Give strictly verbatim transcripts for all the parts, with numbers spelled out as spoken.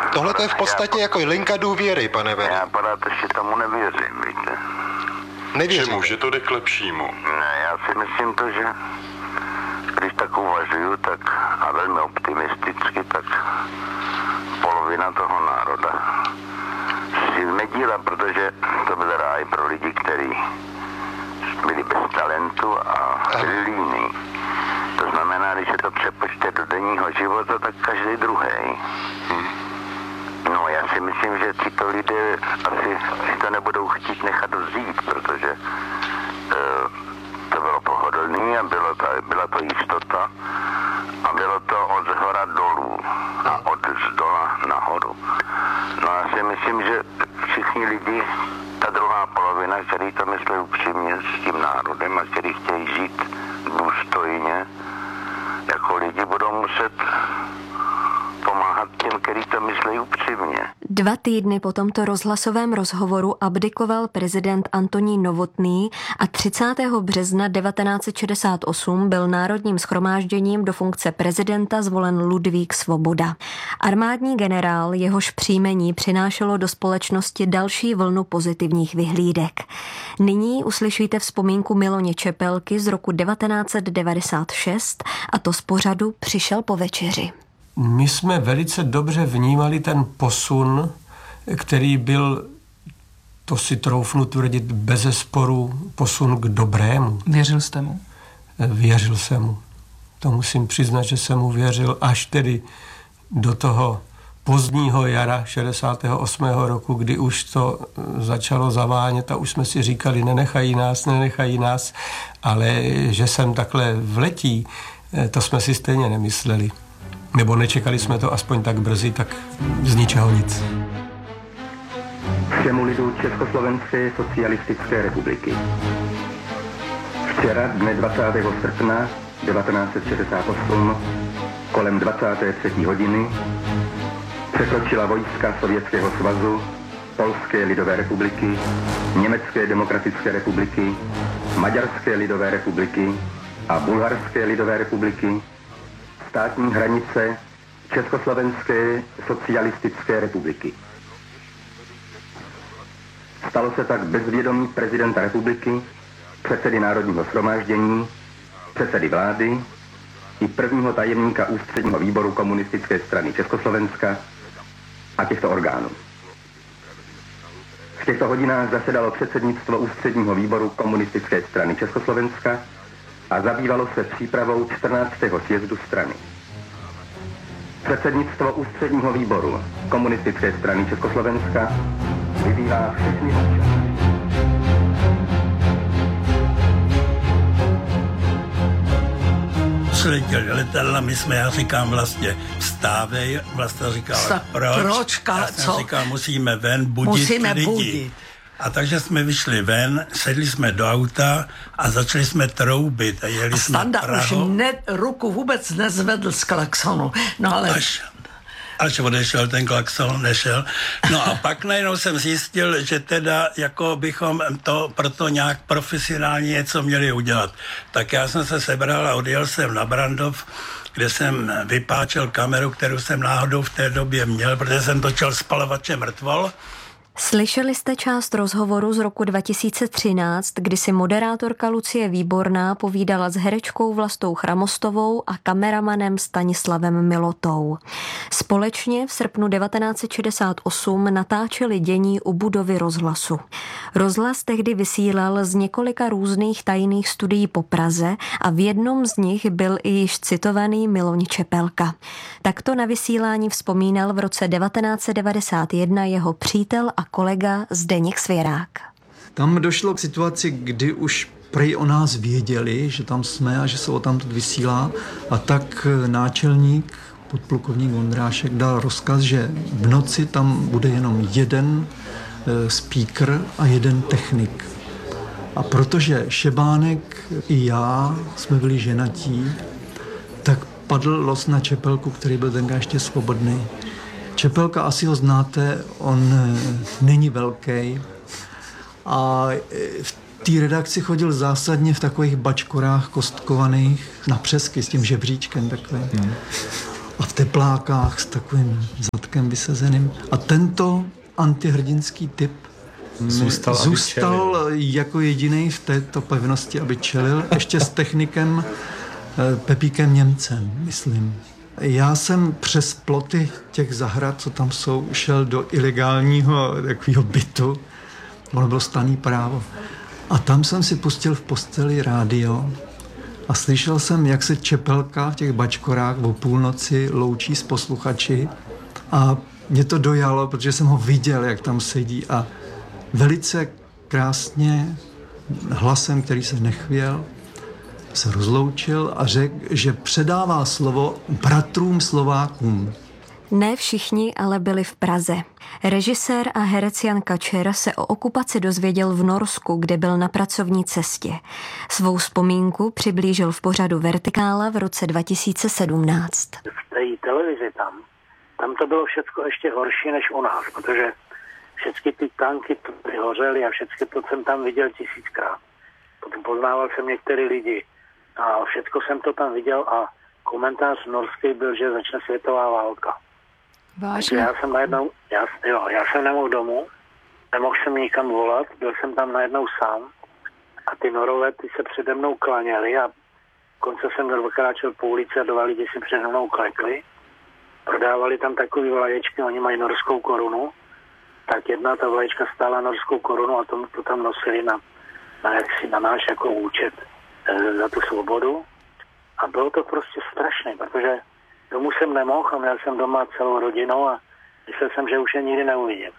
Tohle to je v podstatě já, jako linka důvěry, pane Vene. Já pořád ještě tomu nevěřím, víte. Nevěřím. Čemu, že to jde k lepšímu? Ne, já si myslím to, že když tak uvažuju, tak a velmi optimisticky, tak polovina toho národa si nedíla, protože to byl ráj pro lidi, kteří byli bez talentu a byli líní. To znamená, když se to přepočte do denního života, tak každý druhý. Hmm. No, já si myslím, že tyto lidé asi si to nebudou chtít nechat vzít, protože uh, to bylo pohodlný a bylo to, byla to jistota a bylo to od zhora dolů a od zdola nahoru. No, já si myslím, že všichni lidi, ta druhá polovina, který to myslí upřímně s tím národem a který chtějí žít důstojně, jako lidi budou muset pomáhat těm, který to myslí upřímně. Dva týdny po tomto rozhlasovém rozhovoru abdikoval prezident Antonín Novotný a třicátého března devatenáct set šedesát osm byl Národním shromážděním do funkce prezidenta zvolen Ludvík Svoboda. Armádní generál, jehož příjmení přinášelo do společnosti další vlnu pozitivních vyhlídek. Nyní uslyšíte vzpomínku Miloně Čepelky z roku devatenáct set devadesát šest a to z pořadu Přišel po večeři. My jsme velice dobře vnímali ten posun, který byl, to si troufnu tvrdit, bezesporu posun k dobrému. Věřil jste mu? Věřil jsem mu. To musím přiznat, že jsem mu věřil až tedy do toho pozdního jara šedesátého osmého roku, kdy už to začalo zavánět a už jsme si říkali, nenechají nás, nenechají nás, ale že jsem takhle vletí, to jsme si stejně nemysleli. Nebo nečekali jsme to aspoň tak brzy, tak z ničeho nic. Všemu lidu Československé socialistické republiky. Včera, dne dvacátého srpna devatenáct set šedesát osm, kolem dvacáté třetí hodiny, překročila vojska Sovětského svazu, Polské lidové republiky, Německé demokratické republiky, Maďarské lidové republiky a Bulharské lidové republiky státní hranice Československé socialistické republiky. Stalo se tak bez vědomí prezidenta republiky, předsedy Národního shromáždění, předsedy vlády i prvního tajemníka ústředního výboru komunistické strany Československa a těchto orgánů. V těchto hodinách zasedalo předsednictvo ústředního výboru komunistické strany Československa a zabývalo se přípravou čtrnáctého sjezdu strany. Předsednictvo ústředního výboru komunistické strany Československa vyzývá všechny občany. Přiletěli letadla, my jsme, já říkám vlastně vstávej, vlastně říkala Sta- proč, proč já jsem říkal, musíme ven budit musíme lidi. Budit. A takže jsme vyšli ven, sedli jsme do auta a začali jsme troubit a jeli a jsme Standa Prahou. už ne, ruku vůbec nezvedl z klaxonu. No ale... Až, až odešel ten klakson, nešel. No a pak najednou jsem zjistil, že teda jako bychom to proto nějak profesionálně něco měli udělat. Tak já jsem se sebral a odjel jsem na Brandov, kde jsem vypáčel kameru, kterou jsem náhodou v té době měl, protože jsem točil Spalovače mrtvol. Slyšeli jste část rozhovoru z roku dva tisíce třináct, kdy si moderátorka Lucie Výborná povídala s herečkou Vlastou Chramostovou a kameramanem Stanislavem Milotou. Společně v srpnu devatenáct set šedesát osm natáčeli dění u budovy rozhlasu. Rozhlas tehdy vysílal z několika různých tajných studií po Praze a v jednom z nich byl i již citovaný Miloň Čepelka. Takto na vysílání vzpomínal v roce devatenáct set devadesát jedna jeho přítel a kolega Zdeněk Svěrák. Tam došlo k situaci, kdy už prej o nás věděli, že tam jsme a že se o tamtud vysílá, a tak náčelník, podplukovník Vondrášek, dal rozkaz, že v noci tam bude jenom jeden e, speaker a jeden technik. A protože Šebánek i já jsme byli ženatí, tak padl los na Čepelku, který byl tenkrát ještě svobodný. Čepelka, asi ho znáte, on není velký a v té redakci chodil zásadně v takových bačkorách kostkovaných na přesky s tím žebříčkem takovým. Hmm. A v teplákách s takovým Vítkem Vysazeným. A tento antihrdinský typ Zůstal, zůstal jako jediný v této pevnosti, aby čelil, ještě s technikem Pepíkem Němcem, myslím. Já jsem přes ploty těch zahrad, co tam jsou, šel do ilegálního takového bytu. Ono bylo stanný právo. A tam jsem si pustil v posteli rádio a slyšel jsem, jak se Čepelka v těch bačkorách o půlnoci loučí s posluchači. A mě to dojalo, protože jsem ho viděl, jak tam sedí a velice krásně hlasem, který se nechvěl, se rozloučil a řekl, že předává slovo bratrům Slovákům. Ne všichni ale byli v Praze. Režisér a herec Jan Kačer se o okupaci dozvěděl v Norsku, kde byl na pracovní cestě. Svou vzpomínku přiblížil v pořadu Vertikála v roce dva tisíce sedmnáct. V té televizi tam, tam to bylo všecko ještě horší než u nás, protože všechny ty tanky ty hořely a všechno to jsem tam viděl tisíckrát. Potom poznával jsem některé lidi a všecko jsem to tam viděl a komentář norský byl, že začne světová válka. Vážně? Já jsem najednou, já, jo, já jsem nemohl domů, nemohl jsem nikam volat, byl jsem tam najednou sám a ty Norové, ty se přede mnou klaněli a konce jsem dvakrát po ulici a dva lidi si přede mnou klekli. Prodávali tam takový vlaječky, oni mají norskou korunu, tak jedna ta vlaječka stála norskou korunu a to, to tam nosili na, na, jaksi, na náš jako účet e, za tu svobodu. A bylo to prostě strašné, protože domů jsem nemohl a měl jsem doma celou rodinu a myslel jsem, že už je nikdy neuvidím.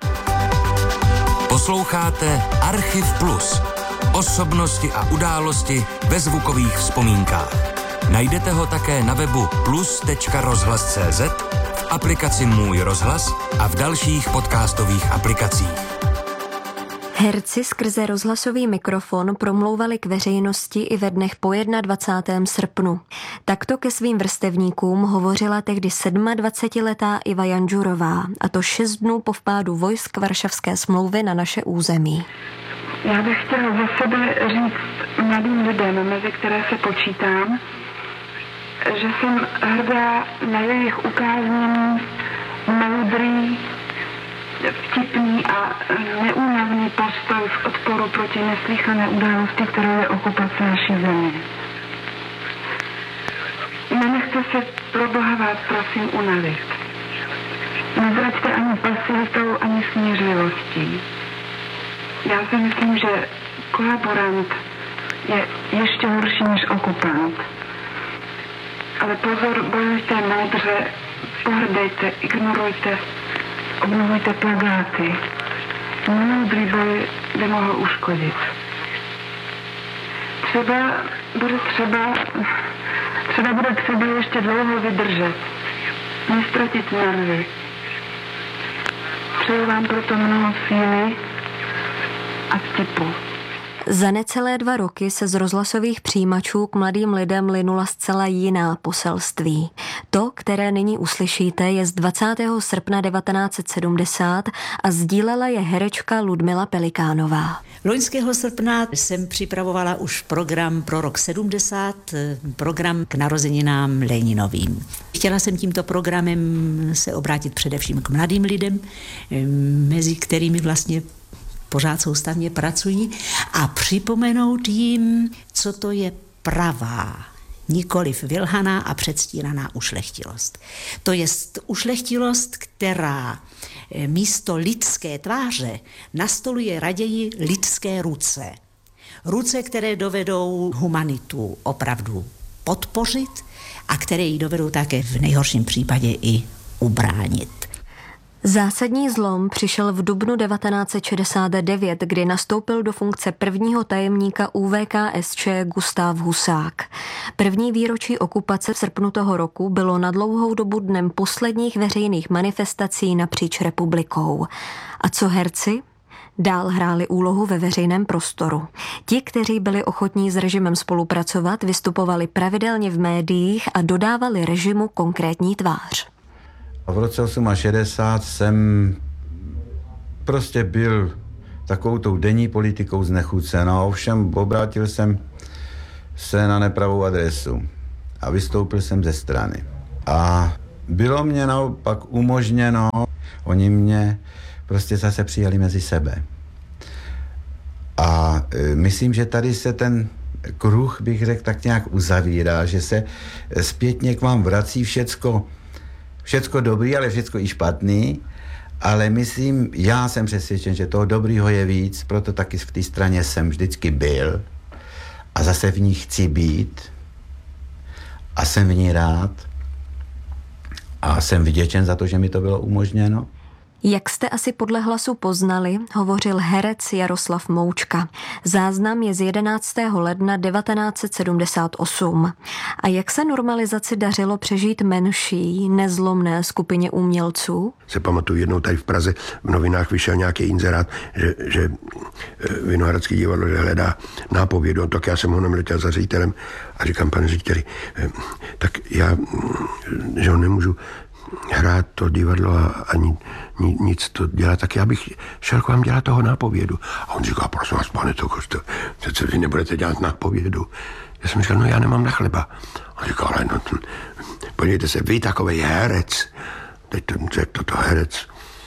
Posloucháte Archiv Plus. Osobnosti a události ve zvukových vzpomínkách. Najdete ho také na webu plus tečka rozhlas tečka cé zet, v aplikaci Můj rozhlas a v dalších podcastových aplikacích. Herci skrze rozhlasový mikrofon promlouvali k veřejnosti i ve dnech po dvacátého prvního srpnu. Takto ke svým vrstevníkům hovořila tehdy dvacetisedmiletá Iva Janžurová, a to šest dnů po vpádu vojsk Varšavské smlouvy na naše území. Já bych chtěla za sebe říct mladým lidem, mezi které se počítám, že jsem hrdá na jejich ukázněný, moudrý, vtipný a neúnavný postoj v odporu proti neslýchané události, kterou je okupace naší země. Nenechte se pro Boha vás prosím unavit. Nezraďte ani pasivitou, ani smířlivostí. Já si myslím, že kolaborant je ještě horší než okupant. Ale pozor, bojujte moudře, pohrdejte, ignorujte, obnovujte plagáty. Moudrý boj by mohl uškodit. Třeba bude třeba, třeba bude třeba ještě dlouho vydržet. Nestratit nervy. Přeju vám proto mnoho síly a vtipu. Za necelé dva roky se z rozhlasových přijímačů k mladým lidem linula zcela jiná poselství. To, které nyní uslyšíte, je z dvacátého srpna devatenáct set sedmdesát a sdílela je herečka Ludmila Pelikánová. Loňského srpna jsem připravovala už program pro rok sedmdesát, program k narozeninám Leninovým. Chtěla jsem tímto programem se obrátit především k mladým lidem, mezi kterými vlastně pořád soustavně pracují, a připomenout jim, co to je pravá, nikoliv vylhaná a předstíraná ušlechtilost. To je ušlechtilost, která místo lidské tváře nastoluje raději lidské ruce. Ruce, které dovedou humanitu opravdu podpořit a které ji dovedou také v nejhorším případě i ubránit. Zásadní zlom přišel v dubnu devatenáct set šedesát devět, kdy nastoupil do funkce prvního tajemníka U V K S Č Gustáv Husák. První výročí okupace v srpnu toho roku bylo na dlouhou dobu dnem posledních veřejných manifestací napříč republikou. A co herci? Dál hráli úlohu ve veřejném prostoru. Ti, kteří byli ochotní s režimem spolupracovat, vystupovali pravidelně v médiích a dodávali režimu konkrétní tvář. A v roce šedesát osm jsem prostě byl takovou tou denní politikou znechucen. A ovšem obrátil jsem se na nepravou adresu a vystoupil jsem ze strany. A bylo mě naopak umožněno, oni mě prostě zase přijali mezi sebe. A e, myslím, že tady se ten kruh, bych řekl, tak nějak uzavírá, že se zpětně k vám vrací všecko, všecko dobrý, ale všecko i špatný, ale myslím, já jsem přesvědčen, že toho dobrýho je víc, proto taky v té straně jsem vždycky byl a zase v ní chci být a jsem v ní rád a jsem vděčen za to, že mi to bylo umožněno. Jak jste asi podle hlasu poznali, hovořil herec Jaroslav Moučka. Záznam je z jedenáctého ledna devatenáct set sedmdesát osm. A jak se normalizaci dařilo přežít menší, nezlomné skupině umělců? Se pamatuju, jednou tady v Praze v novinách vyšel nějaký inzerát, že, že Vinohradský divadlo že hledá nápovědu, tak já jsem ho letěl za ředitelem a říkám, pane řediteli, tak já, že ho nemůžu hrát to divadlo a ani nic to dělat, tak já bych šel k vám dělat toho nápovědu. A on říká, prosím vás, pane Tokoš, to, co vy nebudete dělat nápovědu. Já jsem říkal, no já nemám na chleba. On říkal, ale no, t- podívejte se, vy takovej herec. Teď to řekl toto herec.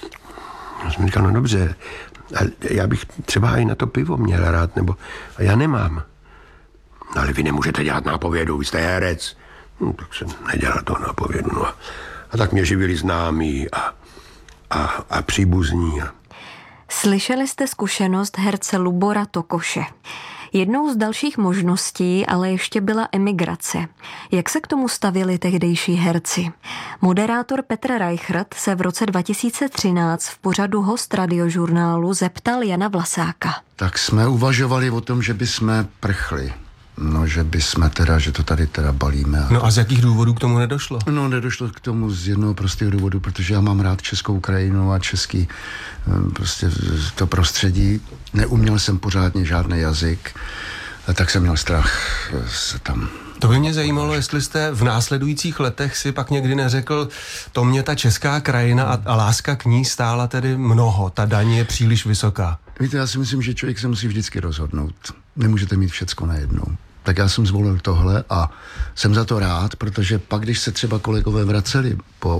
Já jsem říkal, no dobře, ale já bych třeba i na to pivo měl rád, nebo a já nemám. No, ale vy nemůžete dělat nápovědu, vy jste herec. No, tak jsem nedělal toho nápovědu, no a A tak mě živili známí a, a, a příbuzní. Slyšeli jste zkušenost herce Lubora Tokoše. Jednou z dalších možností ale ještě byla emigrace. Jak se k tomu stavili tehdejší herci? Moderátor Petr Reichert se v roce dva tisíce třináct v pořadu Host radiožurnálu zeptal Jana Vlasáka. Tak jsme uvažovali o tom, že bychom prchli. No, že bychom teda, že to tady teda balíme. A... No a z jakých důvodů k tomu nedošlo? No, nedošlo k tomu z jednoho prostého důvodu, protože já mám rád českou krajinu a český prostě to prostředí. Neuměl jsem pořádně žádný jazyk, a tak jsem měl strach se tam... To by mě zajímalo, jestli jste v následujících letech si pak někdy neřekl, to mě ta česká krajina a, a láska k ní stála tedy mnoho, ta daň je příliš vysoká. Víte, já si myslím, že člověk se musí vždycky rozhodnout. Nemůžete mít všecko najednou. Tak já jsem zvolil tohle a jsem za to rád, protože pak, když se třeba kolegové vraceli po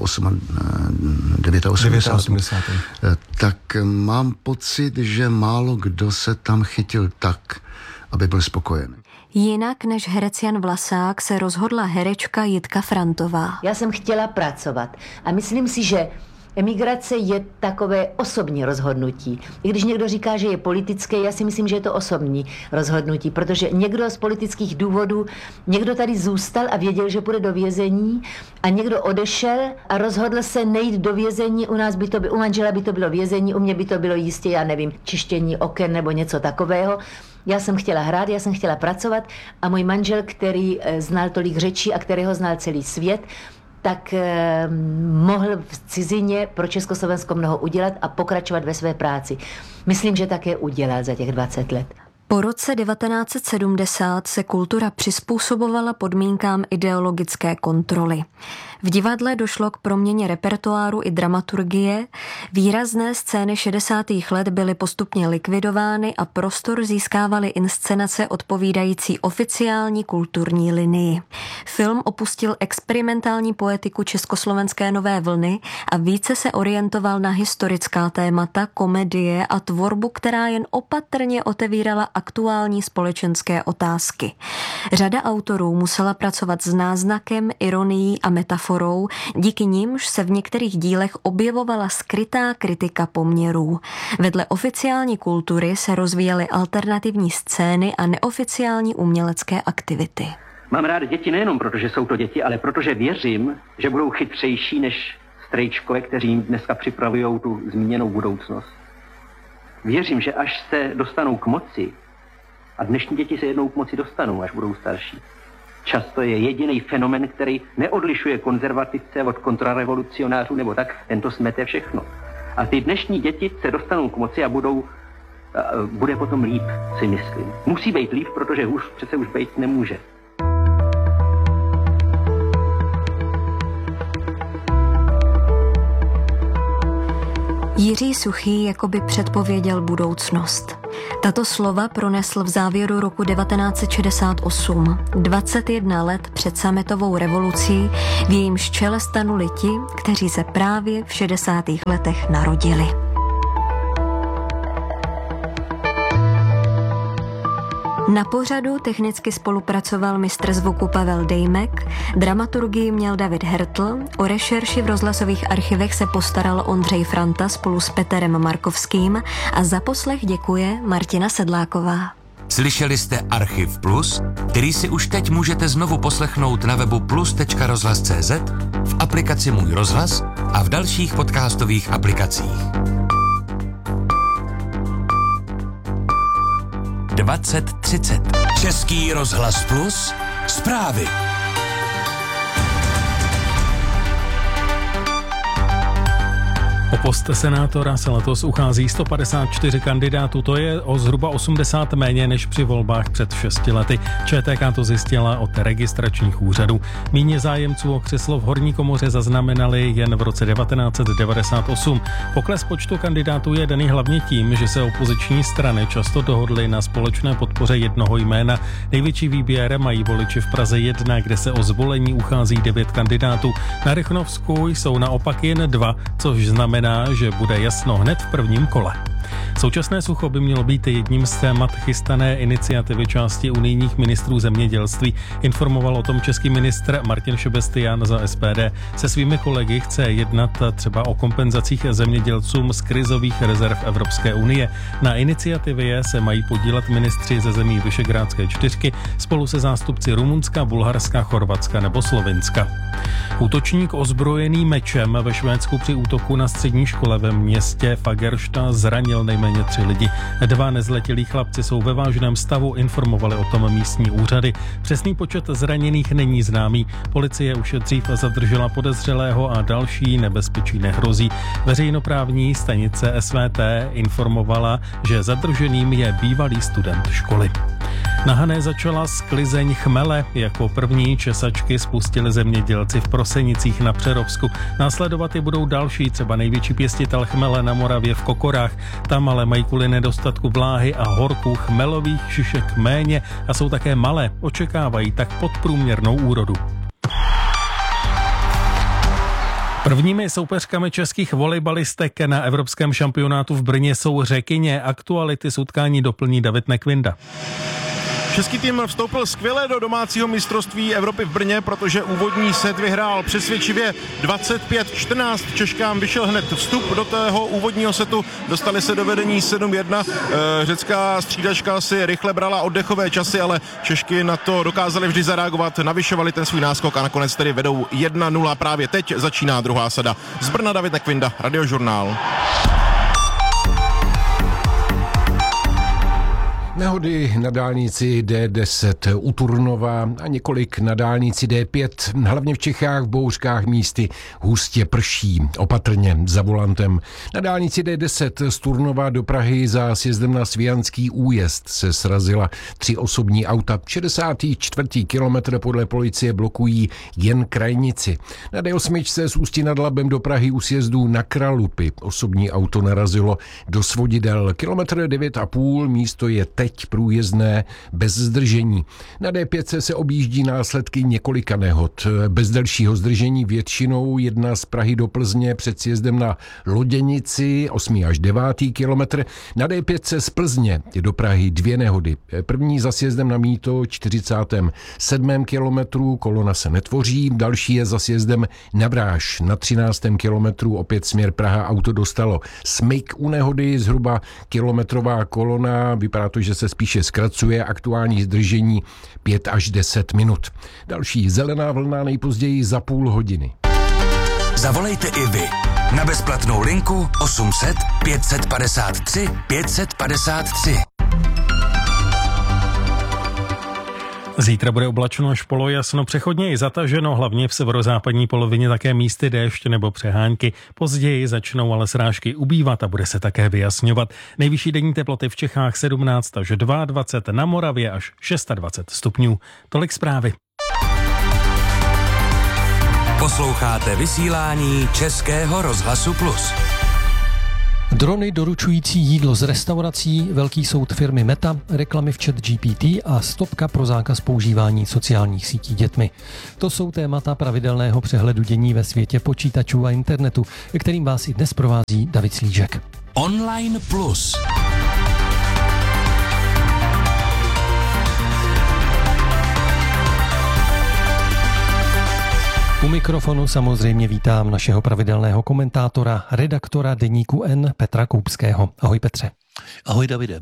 osmdesátém devátém tak mám pocit, že málo kdo se tam chytil tak, aby byl spokojený. Jinak než herec Jan Vlasák se rozhodla herečka Jitka Frantová. Já jsem chtěla pracovat a myslím si, že emigrace je takové osobní rozhodnutí. I když někdo říká, že je politické, já si myslím, že je to osobní rozhodnutí, protože někdo z politických důvodů, někdo tady zůstal a věděl, že půjde do vězení a někdo odešel a rozhodl se nejít do vězení. U nás by to, u manžela by to bylo vězení, u mě by to bylo jistě, já nevím, čištění oken nebo něco takového. Já jsem chtěla hrát, já jsem chtěla pracovat a můj manžel, který znal tolik řečí a kterého znal celý svět, tak eh, mohl v cizině pro Československo mnoho udělat a pokračovat ve své práci. Myslím, že také udělal za těch dvacet let. Po roce devatenáct set sedmdesát se kultura přizpůsobovala podmínkám ideologické kontroly. V divadle došlo k proměně repertoáru i dramaturgie, výrazné scény šedesátých let byly postupně likvidovány a prostor získávaly inscenace odpovídající oficiální kulturní linii. Film opustil experimentální poetiku československé nové vlny a více se orientoval na historická témata, komedie a tvorbu, která jen opatrně otevírala aktuální společenské otázky. Řada autorů musela pracovat s náznakem, ironií a metaforou, díky nimž se v některých dílech objevovala skrytá kritika poměrů. Vedle oficiální kultury se rozvíjely alternativní scény a neoficiální umělecké aktivity. Mám rád děti nejenom proto, že jsou to děti, ale protože věřím, že budou chytřejší než strejčkové, kteří jim dneska připravují tu zmíněnou budoucnost. Věřím, že až se dostanou k moci, a dnešní děti se jednou k moci dostanou, až budou starší. Často je jediný fenomen, který neodlišuje konzervativce od kontrarevolucionářů nebo tak, tento smete všechno. A ty dnešní děti se dostanou k moci a budou, a bude potom líp, si myslím. Musí být líp, protože už přece už být nemůže. Jiří Suchý jakoby předpověděl budoucnost. Tato slova pronesl v závěru roku devatenáct set šedesát osm, dvacet jedna let před sametovou revolucí, v jejímž čele stanuli ti, kteří se právě v šedesátých letech narodili. Na pořadu technicky spolupracoval mistr zvuku Pavel Dejmek, dramaturgii měl David Hertl, o rešerši v rozhlasových archivech se postaral Ondřej Franta spolu s Peterem Markovským a za poslech děkuje Martina Sedláková. Slyšeli jste Archiv Plus, který si už teď můžete znovu poslechnout na webu plus tečka rozhlas tečka cé zet, v aplikaci Můj rozhlas a v dalších podcastových aplikacích. dvacet třicet. Český rozhlas Plus. Zprávy. O post senátora se letos uchází sto padesát čtyři kandidátů, to je o zhruba osmdesát méně než při volbách před šesti lety. ČTK to zjistila od registračních úřadů. Míně zájemců o křeslo v horní komoře zaznamenali jen v roce devatenáct set devadesát osm. Pokles počtu kandidátů je daný hlavně tím, že se opoziční strany často dohodly na společné podpoře jednoho jména. Největší výběr mají voliči v Praze jedna, kde se o zvolení uchází devět kandidátů. Na Rychnovsku jsou naopak jen dva, což znamená, že bude jasno hned v prvním kole. Současné sucho by mělo být jedním z témat chystané iniciativy části unijních ministrů zemědělství. Informoval o tom český ministr Martin Šebestián za S P D. Se svými kolegy chce jednat třeba o kompenzacích zemědělcům z krizových rezerv Evropské unie. Na iniciativě se mají podílet ministři ze zemí Visegrádské čtyřky spolu se zástupci Rumunska, Bulharska, Chorvatska nebo Slovinska. Útočník ozbrojený mečem ve Švédsku při útoku na střední škole ve městě Fagersta zranil nejméně tři lidi. Dva nezletilí chlapci jsou ve vážném stavu, informovali o tom místní úřady. Přesný počet zraněných není známý. Policie už dřív zadržela podezřelého a další nebezpečí nehrozí. Veřejnoprávní stanice S V T informovala, že zadrženým je bývalý student školy. Na Hané začala sklizeň chmele. Jako první česačky spustili zemědělci v Prosenicích na Přerovsku. Následovat je budou další, třeba největší pěstitel chmele na Moravě v Kokorách. Tam ale mají kvůli nedostatku vláhy a horku chmelových šišek méně a jsou také malé. Očekávají tak podprůměrnou úrodu. Prvními soupeřkami českých volejbalistek na evropském šampionátu v Brně jsou Řekyně. Aktuality z utkání doplní David Nekvinda. Český tým vstoupil skvěle do domácího mistrovství Evropy v Brně, protože úvodní set vyhrál přesvědčivě dvacet pět čtrnáct. Češkám vyšel hned vstup do tého úvodního setu, dostali se do vedení sedm jedna. Řecká střídačka si rychle brala oddechové časy, ale Češky na to dokázali vždy zareagovat, navyšovali ten svůj náskok a nakonec tedy vedou jedna nula. Právě teď začíná druhá sada. Z Brna David Nekvinda, Radiožurnál. Nehody na dálnici D deset u Turnova a několik na dálnici D pět, hlavně v Čechách v bouřkách místy hustě prší, opatrně za volantem. Na dálnici D deset z Turnova do Prahy za sjezdem na Svijanský újezd se srazila tři osobní auta. šedesátý čtvrtý kilometr podle policie blokují jen krajnici. Na D osm z Ústí nad Labem do Prahy u sjezdu na Kralupy osobní auto narazilo do svodidel. Kilometr devět a půl, místo je teď průjezdné bez zdržení. Na D pět se objíždí následky několika nehod. Bez delšího zdržení většinou jedna z Prahy do Plzně před sjezdem na Loděnici, osmý až devátý kilometr. Na D pět z Plzně je do Prahy dvě nehody. První za sjezdem na Mýto, čtyřicátém sedmém kilometru, kolona se netvoří. Další je za sjezdem na Vráž. Na třináctém kilometru opět směr Praha auto dostalo smyk u nehody, zhruba kilometrová kolona, vypadá to, že se spíše zkracuje, aktuální zdržení pět až deset minut. Další zelená vlna nejpozději za půl hodiny. Zavolejte i vy na bezplatnou linku osm set pět padesát tři pět padesát tři. Zítra bude oblačno až polojasno, přechodně i zataženo, hlavně v severozápadní polovině také místy déšť nebo přehánky. Později začnou ale srážky ubývat a bude se také vyjasňovat. Nejvyšší denní teploty v Čechách sedmnáct až dvacet dva, na Moravě až dvacet šest stupňů. Tolik zprávy. Posloucháte vysílání Českého rozhlasu Plus. Drony doručující jídlo z restaurací, velký soud firmy Meta, reklamy v ChatGPT a stopka pro zákaz používání sociálních sítí dětmi. To jsou témata pravidelného přehledu dění ve světě počítačů a internetu, kterým vás i dnes provází David Slížek. Online Plus. U mikrofonu samozřejmě vítám našeho pravidelného komentátora, redaktora deníku N Petra Koupského. Ahoj Petře. Ahoj Davide.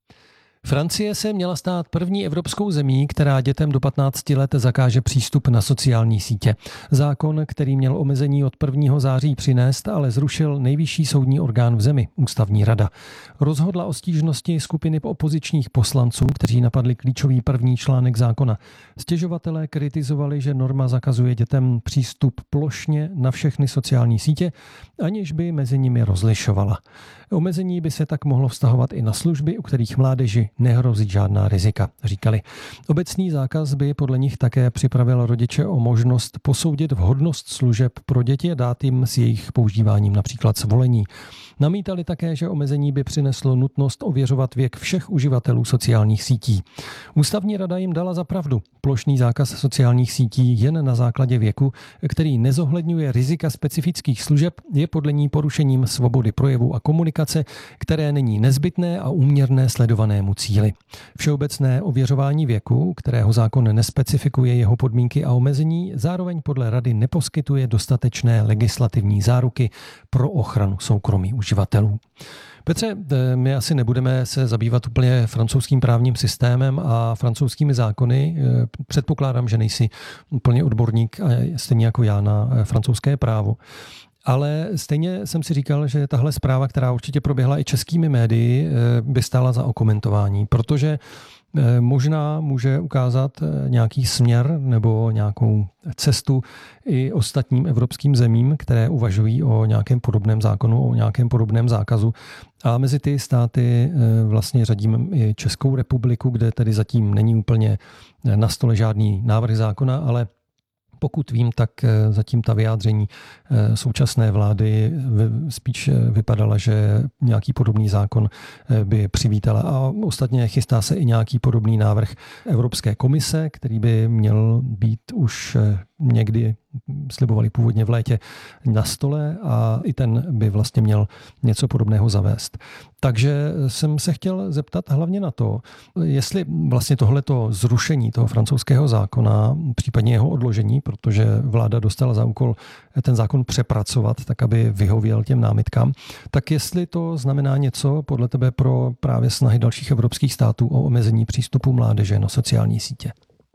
Francie se měla stát první evropskou zemí, která dětem do patnácti let zakáže přístup na sociální sítě. Zákon, který měl omezení od prvního září přinést, ale zrušil nejvyšší soudní orgán v zemi, Ústavní rada. Rozhodla o stížnosti skupiny opozičních poslanců, kteří napadli klíčový první článek zákona. Stěžovatelé kritizovali, že norma zakazuje dětem přístup plošně na všechny sociální sítě, aniž by mezi nimi rozlišovala. Omezení by se tak mohlo vztahovat i na služby, u kterých mládeži nehrozí žádná rizika, říkali. Obecný zákaz by podle nich také připravil rodiče o možnost posoudit vhodnost služeb pro děti a dát jim s jejich používáním například svolení. Namítali také, že omezení by přineslo nutnost ověřovat věk všech uživatelů sociálních sítí. Ústavní rada jim dala za pravdu. Plošný zákaz sociálních sítí jen na základě věku, který nezohledňuje rizika specifických služeb, je podle ní porušením svobody projevu a komunikace, které není nezbytné a úměrné sledovanému cíli. Všeobecné ověřování věku, kterého zákon nespecifikuje jeho podmínky a omezení, zároveň podle rady neposkytuje dostatečné legislativní záruky pro ochranu soukromí uživatelů. Petře, my asi nebudeme se zabývat úplně francouzským právním systémem a francouzskými zákony. Předpokládám, že nejsi úplně odborník, stejně jako já, na francouzské právo. Ale stejně jsem si říkal, že tahle zpráva, která určitě proběhla i českými médii, by stála za okomentování, protože možná může ukázat nějaký směr nebo nějakou cestu i ostatním evropským zemím, které uvažují o nějakém podobném zákonu, o nějakém podobném zákazu. A mezi ty státy vlastně řadím i Českou republiku, kde tedy zatím není úplně na stole žádný návrh zákona, ale pokud vím, tak zatím ta vyjádření současné vlády spíš vypadala, že nějaký podobný zákon by přivítala. A ostatně chystá se i nějaký podobný návrh Evropské komise, který by měl být už někdy, slibovali původně v létě, na stole a i ten by vlastně měl něco podobného zavést. Takže jsem se chtěl zeptat hlavně na to, jestli vlastně tohleto zrušení toho francouzského zákona, případně jeho odložení, protože vláda dostala za úkol ten zákon přepracovat, tak aby vyhověl těm námitkám, tak jestli to znamená něco podle tebe pro právě snahy dalších evropských států o omezení přístupu mládeže na sociální sítě?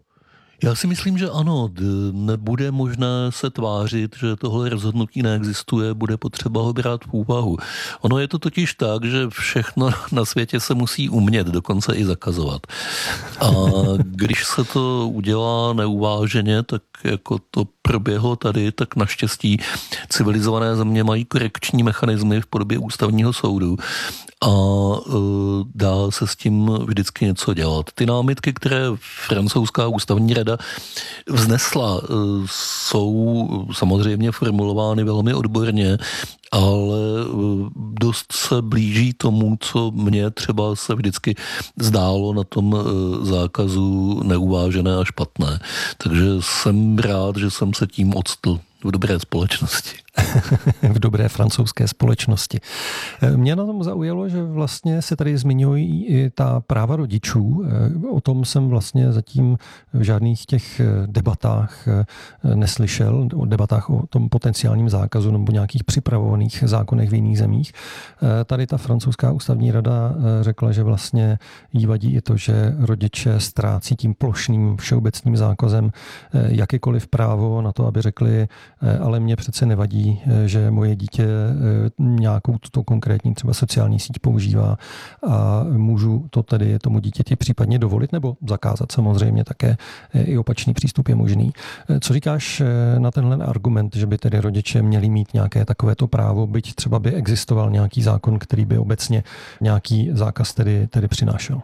Já si myslím, že ano, nebude možné se tvářit, že tohle rozhodnutí neexistuje, bude potřeba ho brát v úvahu. Ono je to totiž tak, že všechno na světě se musí umět, dokonce i zakazovat. A když se to udělá neuváženě, tak jako to proběhlo tady, tak naštěstí civilizované země mají korekční mechanismy v podobě ústavního soudu a e, dá se s tím vždycky něco dělat. Ty námitky, které francouzská ústavní rada vznesla, e, jsou samozřejmě formulovány velmi odborně, ale dost se blíží tomu, co mně třeba se vždycky zdálo na tom zákazu neuvážené a špatné. Takže jsem rád, že jsem se tím octl v dobré společnosti. v dobré francouzské společnosti. Mě na tom zaujalo, že vlastně se tady zmiňují i ta práva rodičů. O tom jsem vlastně zatím v žádných těch debatách neslyšel, o debatách o tom potenciálním zákazu nebo nějakých připravovaných zákonech v jiných zemích. Tady ta francouzská ústavní rada řekla, že vlastně jí vadí i to, že rodiče ztrácí tím plošným všeobecným zákazem jakékoliv právo na to, aby řekli, ale mě přece nevadí, že moje dítě nějakou tuto konkrétní třeba sociální síť používá a můžu to tedy tomu dítěti případně dovolit nebo zakázat. Samozřejmě také i opačný přístup je možný. Co říkáš na tenhle argument, že by tedy rodiče měli mít nějaké takovéto právo, byť třeba by existoval nějaký zákon, který by obecně nějaký zákaz tedy, tedy přinášel?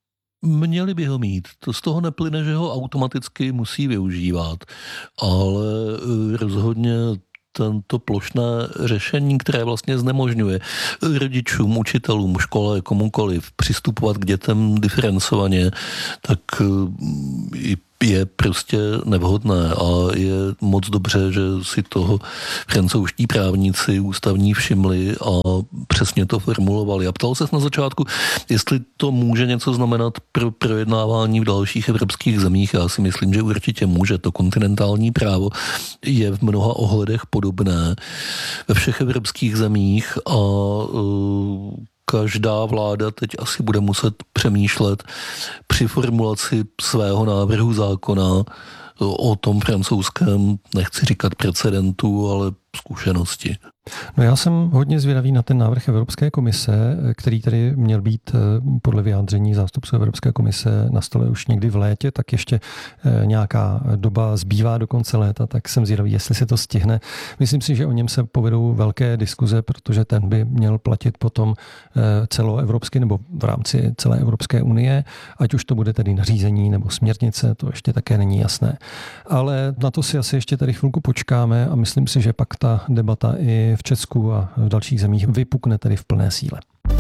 Měli by ho mít. To z toho neplyne, že ho automaticky musí využívat, ale rozhodně tento plošné řešení, které vlastně znemožňuje rodičům, učitelům, škole, komukoliv přistupovat k dětem diferencovaně, tak i je prostě nevhodné a je moc dobře, že si toho francouzští právníci ústavní všimli a přesně to formulovali. A ptal se na začátku, jestli to může něco znamenat pro projednávání v dalších evropských zemích. Já si myslím, že určitě může. To kontinentální právo je v mnoha ohledech podobné ve všech evropských zemích a uh, každá vláda teď asi bude muset přemýšlet při formulaci svého návrhu zákona o tom francouzském, nechci říkat precedentu, ale zkušenosti. No já jsem hodně zvědavý na ten návrh Evropské komise, který tady měl být podle vyjádření zástupců Evropské komise na stole už někdy v létě, tak ještě nějaká doba zbývá do konce léta, tak jsem zvědavý, jestli se to stihne. Myslím si, že o něm se povedou velké diskuze, protože ten by měl platit potom celoevropsky nebo v rámci celé Evropské unie, ať už to bude tedy nařízení nebo směrnice, to ještě také není jasné. Ale na to si asi ještě tady chvilku počkáme a myslím si, že pak ta debata i v Česku a v dalších zemích vypukne tedy v plné síle.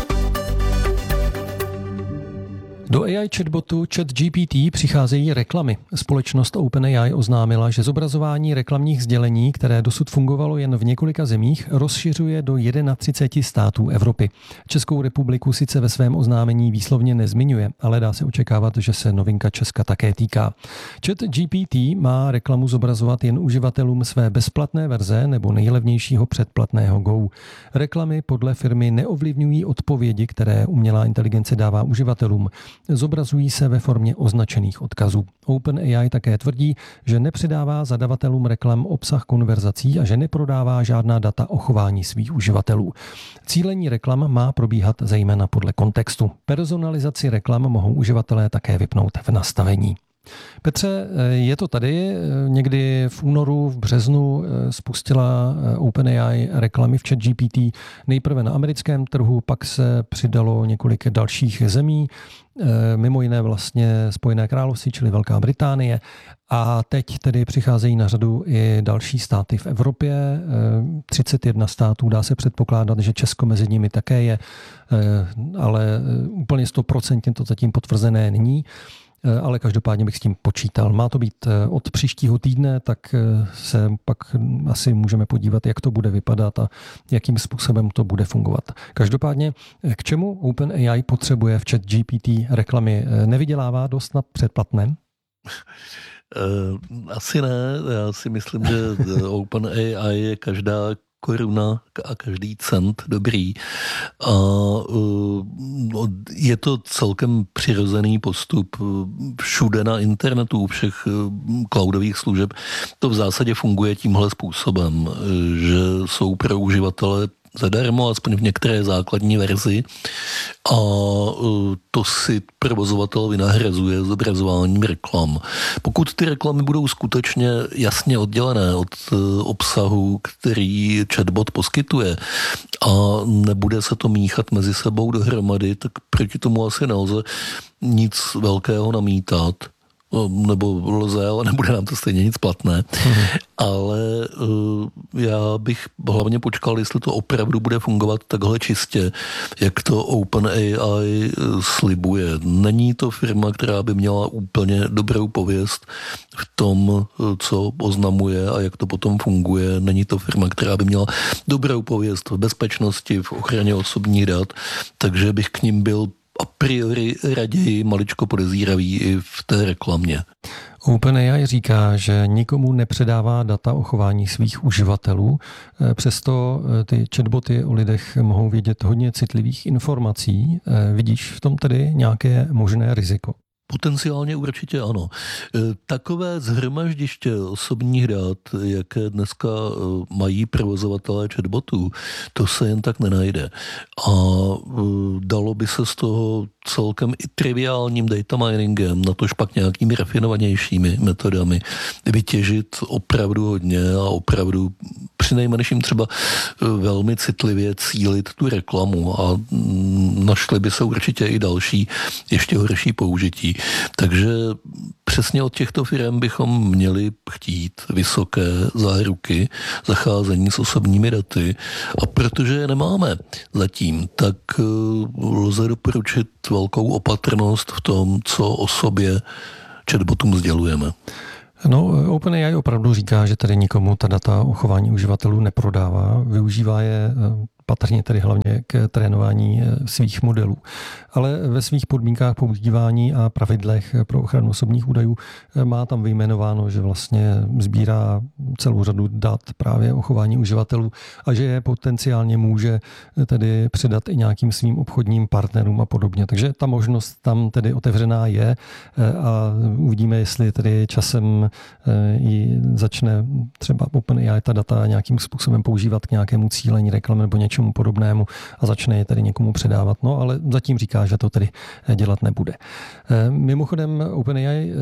Do A I chatbotu ChatGPT přicházejí reklamy. Společnost OpenAI oznámila, že zobrazování reklamních sdělení, které dosud fungovalo jen v několika zemích, rozšiřuje do třiceti jednoho států Evropy. Českou republiku sice ve svém oznámení výslovně nezmiňuje, ale dá se očekávat, že se novinka Česka také týká. ChatGPT má reklamu zobrazovat jen uživatelům své bezplatné verze nebo nejlevnějšího předplatného Go. Reklamy podle firmy neovlivňují odpovědi, které umělá inteligence dává uživatelům. Zobrazují se ve formě označených odkazů. OpenAI také tvrdí, že nepředává zadavatelům reklam obsah konverzací a že neprodává žádná data o chování svých uživatelů. Cílení reklam má probíhat zejména podle kontextu. Personalizaci reklam mohou uživatelé také vypnout v nastavení. Petře, je to tady. Někdy v únoru, v březnu spustila OpenAI reklamy v ChatGPT nejprve na americkém trhu, pak se přidalo několik dalších zemí, mimo jiné vlastně Spojené království, čili Velká Británie. A teď tedy přicházejí na řadu i další státy v Evropě. třicet jedna států, dá se předpokládat, že Česko mezi nimi také je, ale úplně sto procent to zatím potvrzené není. Ale každopádně bych s tím počítal. Má to být od příštího týdne, tak se pak asi můžeme podívat, jak to bude vypadat a jakým způsobem to bude fungovat. Každopádně, k čemu OpenAI potřebuje v ChatGPT reklamy? Nevydělává dost na předplatném? Asi ne. Já si myslím, že OpenAI je každá koruna a každý cent dobrý. A je to celkem přirozený postup všude na internetu, u všech cloudových služeb. To v zásadě funguje tímhle způsobem, že jsou pro uživatele zadarmo, aspoň v některé základní verzi, a to si provozovatel vynahrazuje zobrazováním reklam. Pokud ty reklamy budou skutečně jasně oddělené od obsahu, který chatbot poskytuje, a nebude se to míchat mezi sebou dohromady, tak proti tomu asi nelze nic velkého namítat. Nebo lze, ale nebude nám to stejně nic platné. Mm. Ale uh, já bych hlavně počkal, jestli to opravdu bude fungovat takhle čistě, jak to OpenAI slibuje. Není to firma, která by měla úplně dobrou pověst v tom, co oznamuje a jak to potom funguje. Není to firma, která by měla dobrou pověst v bezpečnosti, v ochraně osobních dat, takže bych k ním byl a priori raději maličko podezíravý i v té reklamě. OpenAI říká, že nikomu nepředává data o chování svých uživatelů, přesto ty chatboty o lidech mohou vědět hodně citlivých informací. Vidíš v tom tedy nějaké možné riziko? Potenciálně určitě ano. Takové zhromaždiště osobních dat, jaké dneska mají provozovatelé chatbotů, to se jen tak nenajde. A dalo by se z toho celkem i triviálním data miningem, natož pak nějakými rafinovanějšími metodami vytěžit opravdu hodně a opravdu přinejmenším třeba velmi citlivě cílit tu reklamu a našly by se určitě i další ještě horší použití. Takže přesně od těchto firm bychom měli chtít vysoké záruky zacházení s osobními daty a protože je nemáme zatím, tak lze doporučit velkou opatrnost v tom, co o sobě chatbotům sdělujeme. No, OpenAI opravdu říká, že tady nikomu ta data o chování uživatelů neprodává, využívá je patrně tedy hlavně k trénování svých modelů. Ale ve svých podmínkách používání a pravidlech pro ochranu osobních údajů má tam vyjmenováno, že vlastně sbírá celou řadu dat právě o chování uživatelů a že je potenciálně může tedy předat i nějakým svým obchodním partnerům a podobně. Takže ta možnost tam tedy otevřená je a uvidíme, jestli tedy časem ji začne třeba OpenAI ta data nějakým způsobem používat k nějakému cílení reklamy nebo něčemu podobnému a začne je tedy někomu předávat. No, ale zatím říká, že to tedy dělat nebude. Mimochodem OpenAI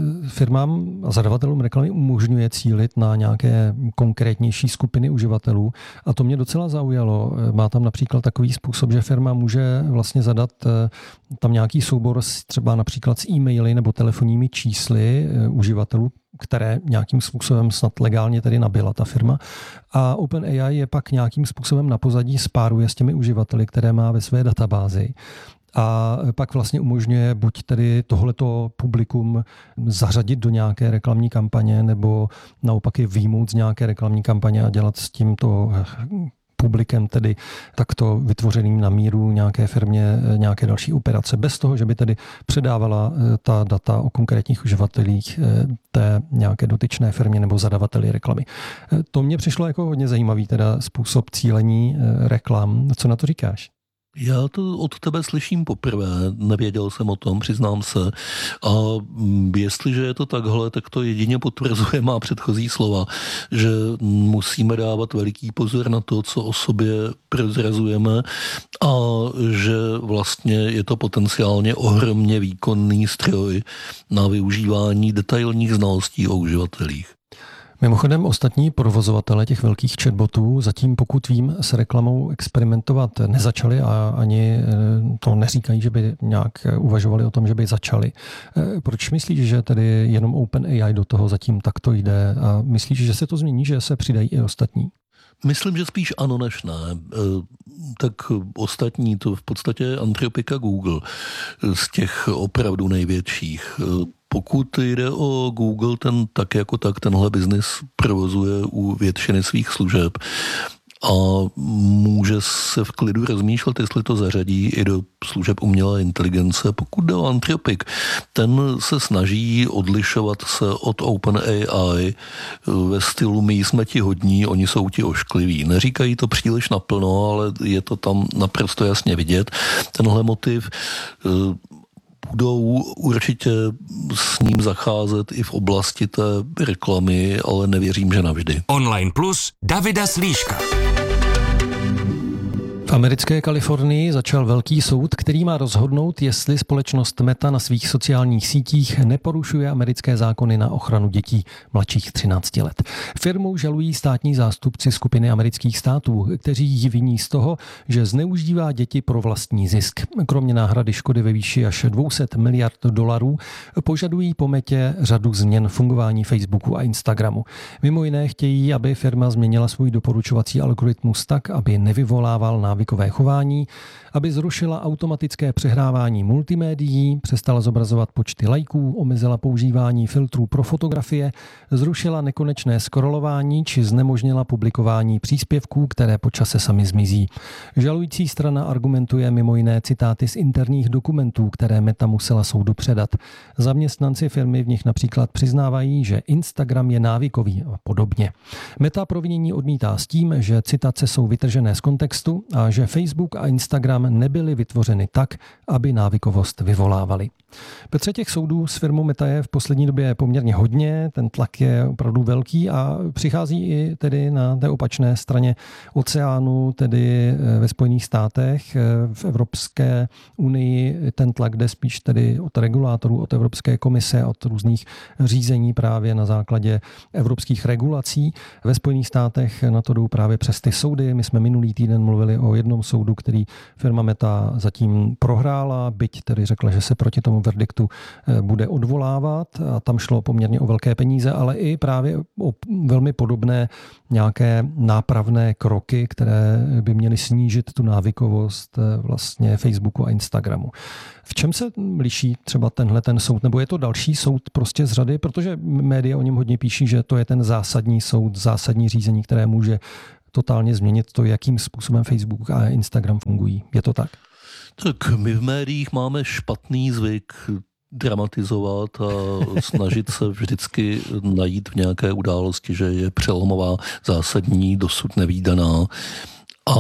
firmám a zadavatelům reklamy umožňuje cílit na nějaké konkrétnější skupiny uživatelů a to mě docela zaujalo. Má tam například takový způsob, že firma může vlastně zadat tam nějaký soubor třeba například s e-maily nebo telefonními čísly uživatelů, které nějakým způsobem snad legálně tedy nabyla ta firma. A OpenAI je pak nějakým způsobem na pozadí spáruje s těmi uživateli, které má ve své databázi. A pak vlastně umožňuje buď tedy tohleto publikum zařadit do nějaké reklamní kampaně, nebo naopak je vyjmout z nějaké reklamní kampaně a dělat s tímto publikem, tedy takto vytvořeným na míru nějaké firmě nějaké další operace, bez toho, že by tedy předávala ta data o konkrétních uživatelích té nějaké dotyčné firmě nebo zadavateli reklamy. To mně přišlo jako hodně zajímavý teda způsob cílení reklam. Co na to říkáš? Já to od tebe slyším poprvé, nevěděl jsem o tom, přiznám se. A jestliže je to takhle, tak to jedině potvrzuje má předchozí slova, že musíme dávat veliký pozor na to, co o sobě prozrazujeme a že vlastně je to potenciálně ohromně výkonný stroj na využívání detailních znalostí o uživatelích. Mimochodem ostatní provozovatele těch velkých chatbotů zatím, pokud vím, s reklamou experimentovat nezačali a ani to neříkají, že by nějak uvažovali o tom, že by začali. Proč myslíš, že tedy jenom OpenAI do toho zatím takto jde a myslíš, že se to změní, že se přidají i ostatní? Myslím, že spíš ano než ne. Tak ostatní to v podstatě Anthropic a Google z těch opravdu největších. Pokud jde o Google, ten tak jako tak tenhle biznis provozuje u většiny svých služeb a může se v klidu rozmýšlet, jestli to zařadí i do služeb umělé inteligence. Pokud jde o Anthropic, ten se snaží odlišovat se od OpenAI ve stylu my jsme ti hodní, oni jsou ti oškliví. Neříkají to příliš naplno, ale je to tam naprosto jasně vidět. Tenhle motiv budou určitě s ním zacházet i v oblasti té reklamy, ale nevěřím, že navždy. Online Plus Davida Slíška. V americké Kalifornii začal velký soud, který má rozhodnout, jestli společnost Meta na svých sociálních sítích neporušuje americké zákony na ochranu dětí mladších třinácti let. Firmu žalují státní zástupci skupiny amerických států, kteří ji viní z toho, že zneužívá děti pro vlastní zisk. Kromě náhrady škody ve výši až dvě stě miliard dolarů požadují po Metě řadu změn fungování Facebooku a Instagramu. Mimo jiné chtějí, aby firma změnila svůj doporučovací algoritmus tak, aby nevyvolával návykové chování, aby zrušila automatické přehrávání multimédií, přestala zobrazovat počty lajků, omezila používání filtrů pro fotografie, zrušila nekonečné scrollování či znemožnila publikování příspěvků, které po čase sami zmizí. Žalující strana argumentuje mimo jiné citáty z interních dokumentů, které Meta musela soudu předat. Zaměstnanci firmy v nich například přiznávají, že Instagram je návykový a podobně. Meta provinění odmítá s tím, že citace jsou vytržené z kontextu a že Facebook a Instagram nebyly vytvořeny tak, aby návykovost vyvolávaly. Petře, těch soudů s firmou Meta je v poslední době poměrně hodně, ten tlak je opravdu velký a přichází i tedy na té opačné straně oceánu, tedy ve Spojených státech, v Evropské unii ten tlak jde spíš tedy od regulátorů, od Evropské komise, od různých řízení právě na základě evropských regulací. Ve Spojených státech na to jdou právě přes ty soudy. My jsme minulý týden mluvili o jednom soudu, který firma Meta zatím prohrála, byť tedy řekla, že se proti tomu verdiktu bude odvolávat a tam šlo poměrně o velké peníze, ale i právě o velmi podobné nějaké nápravné kroky, které by měly snížit tu návykovost vlastně Facebooku a Instagramu. V čem se liší třeba tenhle ten soud, nebo je to další soud prostě z řady, protože média o něm hodně píší, že to je ten zásadní soud, zásadní řízení, které může totálně změnit to, jakým způsobem Facebook a Instagram fungují. Je to tak? Tak my v médiích máme špatný zvyk dramatizovat a snažit se vždycky najít v nějaké události, že je přelomová, zásadní, dosud nevídaná. A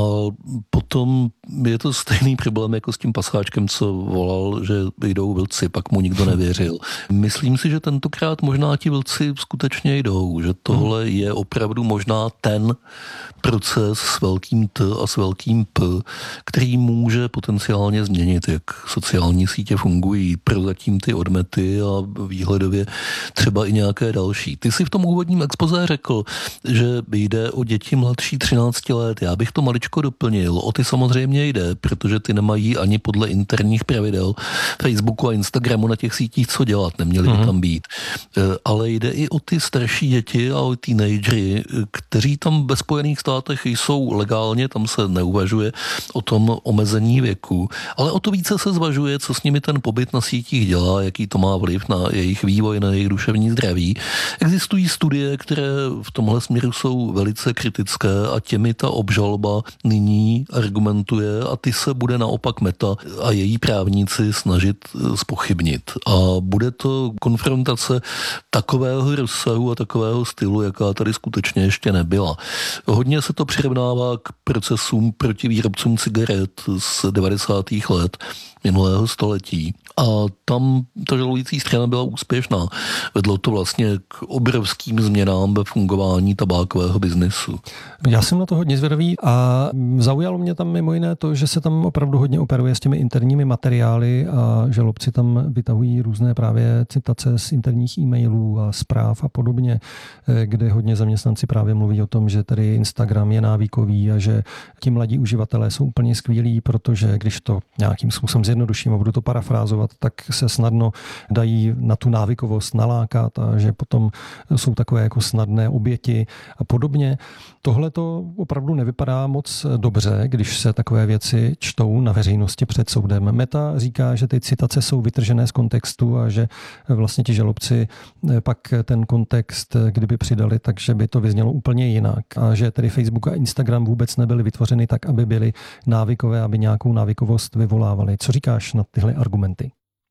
potom je to stejný problém jako s tím pasáčkem, co volal, že jdou vlci, pak mu nikdo nevěřil. Myslím si, že tentokrát možná ti vlci skutečně jdou, že tohle je opravdu možná ten proces s velkým T a s velkým P, který může potenciálně změnit, jak sociální sítě fungují, prozatím ty odmety a výhledově třeba i nějaké další. Ty si v tom úvodním expozé řekl, že jde o děti mladší třinácti let. Já bych to maličko doplnil. O ty samozřejmě jde, protože ty nemají ani podle interních pravidel Facebooku a Instagramu na těch sítích co dělat, neměli by tam být. Ale jde i o ty starší děti a o teenagery, kteří tam ve Spojených státech jsou legálně, tam se neuvažuje o tom omezení věku, ale o to více se zvažuje, co s nimi ten pobyt na sítích dělá, jaký to má vliv na jejich vývoj, na jejich duševní zdraví. Existují studie, které v tomhle směru jsou velice kritické a těmi ta obžaloba nyní argumentuje a ty se bude naopak Meta a její právníci snažit zpochybnit. A bude to konfrontace takového rozsahu a takového stylu, jaká tady skutečně ještě nebyla. Hodně se to přirovnává k procesům proti výrobcům cigaret z devadesátých let minulého století. A tam ta žalující strana byla úspěšná. Vedlo to vlastně k obrovským změnám ve fungování tabákového biznesu. Já jsem na to hodně zvědavý a zaujalo mě tam mimo jiné to, že se tam opravdu hodně operuje s těmi interními materiály a žalobci tam vytahují různé právě citace z interních e-mailů a zpráv a podobně, kde hodně zaměstnanci právě mluví o tom, že tady Instagram je návykový a že ti mladí uživatelé jsou úplně skvělí, protože když to nějakým způsobem zjednoduším a budu to parafrázovat, tak se snadno dají na tu návykovost nalákat a že potom jsou takové jako snadné oběti a podobně. Tohle to opravdu nevypadá moc dobře, když se takové věci čtou na veřejnosti před soudem. Meta říká, že ty citace jsou vytržené z kontextu a že vlastně ti žalobci pak ten kontext, kdyby přidali, takže by to vyznělo úplně jinak. A že tedy Facebook a Instagram vůbec nebyly vytvořeny tak, aby byly návykové, aby nějakou návykovost vyvolávaly. Co říkáš na tyhle argumenty?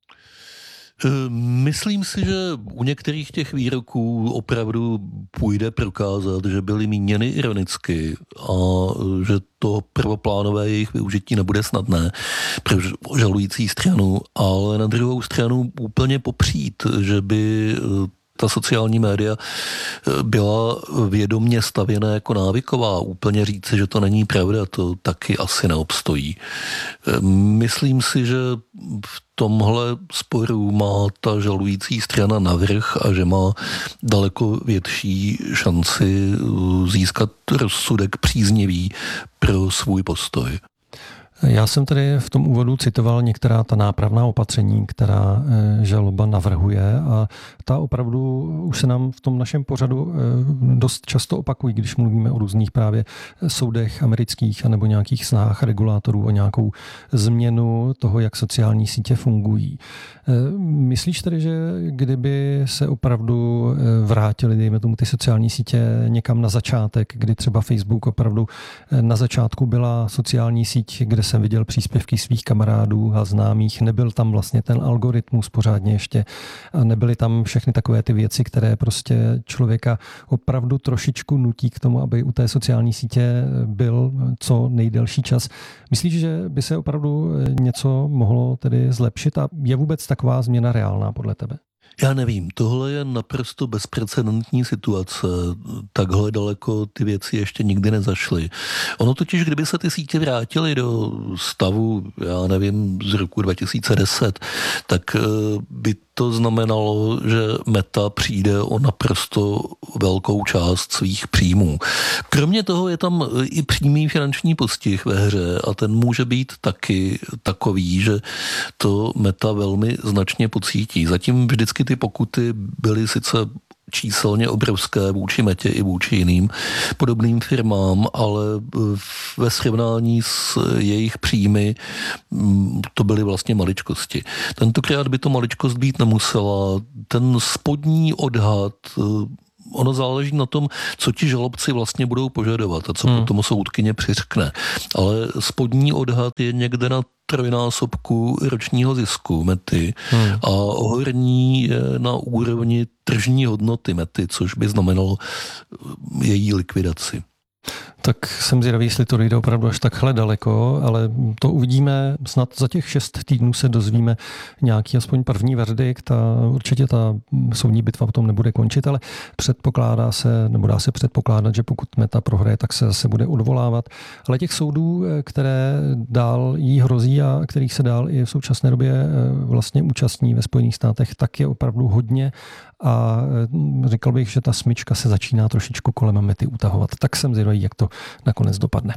Myslím si, že u některých těch výroků opravdu půjde prokázat, že byly míněny ironicky a že to prvoplánové jejich využití nebude snadné pro žalující stranu, ale na druhou stranu úplně popřít, že by ta sociální média byla vědomě stavěna jako návyková. Úplně říci, že to není pravda, to taky asi neobstojí. Myslím si, že v tomhle sporu má ta žalující strana navrch a že má daleko větší šanci získat rozsudek příznivý pro svůj postoj. Já jsem tady v tom úvodu citoval některá ta nápravná opatření, která žaloba navrhuje a ta opravdu už se nám v tom našem pořadu dost často opakují, když mluvíme o různých právě soudech amerických anebo nějakých snahách regulátorů o nějakou změnu toho, jak sociální sítě fungují. Myslíš tedy, že kdyby se opravdu vrátili, dejme tomu, ty sociální sítě někam na začátek, kdy třeba Facebook opravdu na začátku byla sociální síť, kde jsem viděl příspěvky svých kamarádů a známých, nebyl tam vlastně ten algoritmus pořádně ještě a nebyly tam všechny takové ty věci, které prostě člověka opravdu trošičku nutí k tomu, aby u té sociální sítě byl co nejdelší čas. Myslíš, že by se opravdu něco mohlo tedy zlepšit a je vůbec taková změna reálná podle tebe? Já nevím, tohle je naprosto bezprecedentní situace. Takhle daleko ty věci ještě nikdy nezašly. Ono totiž, kdyby se ty sítě vrátily do stavu, já nevím, z roku dva tisíce deset, tak by to znamenalo, že Meta přijde o naprosto velkou část svých příjmů. Kromě toho je tam i přímý finanční postih ve hře a ten může být taky takový, že to Meta velmi značně pocítí. Zatím vždycky ty pokuty byly sice číselně obrovské vůči Metě i vůči jiným podobným firmám, ale ve srovnání s jejich příjmy to byly vlastně maličkosti. Tentokrát by to maličkost být nemusela. Ten spodní odhad, ono záleží na tom, co ti žalobci vlastně budou požadovat a co hmm. potom soudkyně přiřkne. Ale spodní odhad je někde na trojnásobku ročního zisku Mety hmm. a horní je na úrovni tržní hodnoty Mety, což by znamenalo její likvidaci. Tak jsem zvědavý, jestli to jde opravdu až takhle daleko, ale to uvidíme. Snad za těch šest týdnů se dozvíme nějaký aspoň první verdikt a určitě ta soudní bitva potom nebude končit, ale předpokládá se, nebo dá se předpokládat, že pokud Meta prohraje, tak se zase bude odvolávat. Ale těch soudů, které dál jí hrozí a kterých se dál i v současné době vlastně účastní ve Spojených státech, tak je opravdu hodně a říkal bych, že ta smyčka se začíná trošičku kolem Mety utahovat. Tak jsem zvědavý, jak to nakonec dopadne.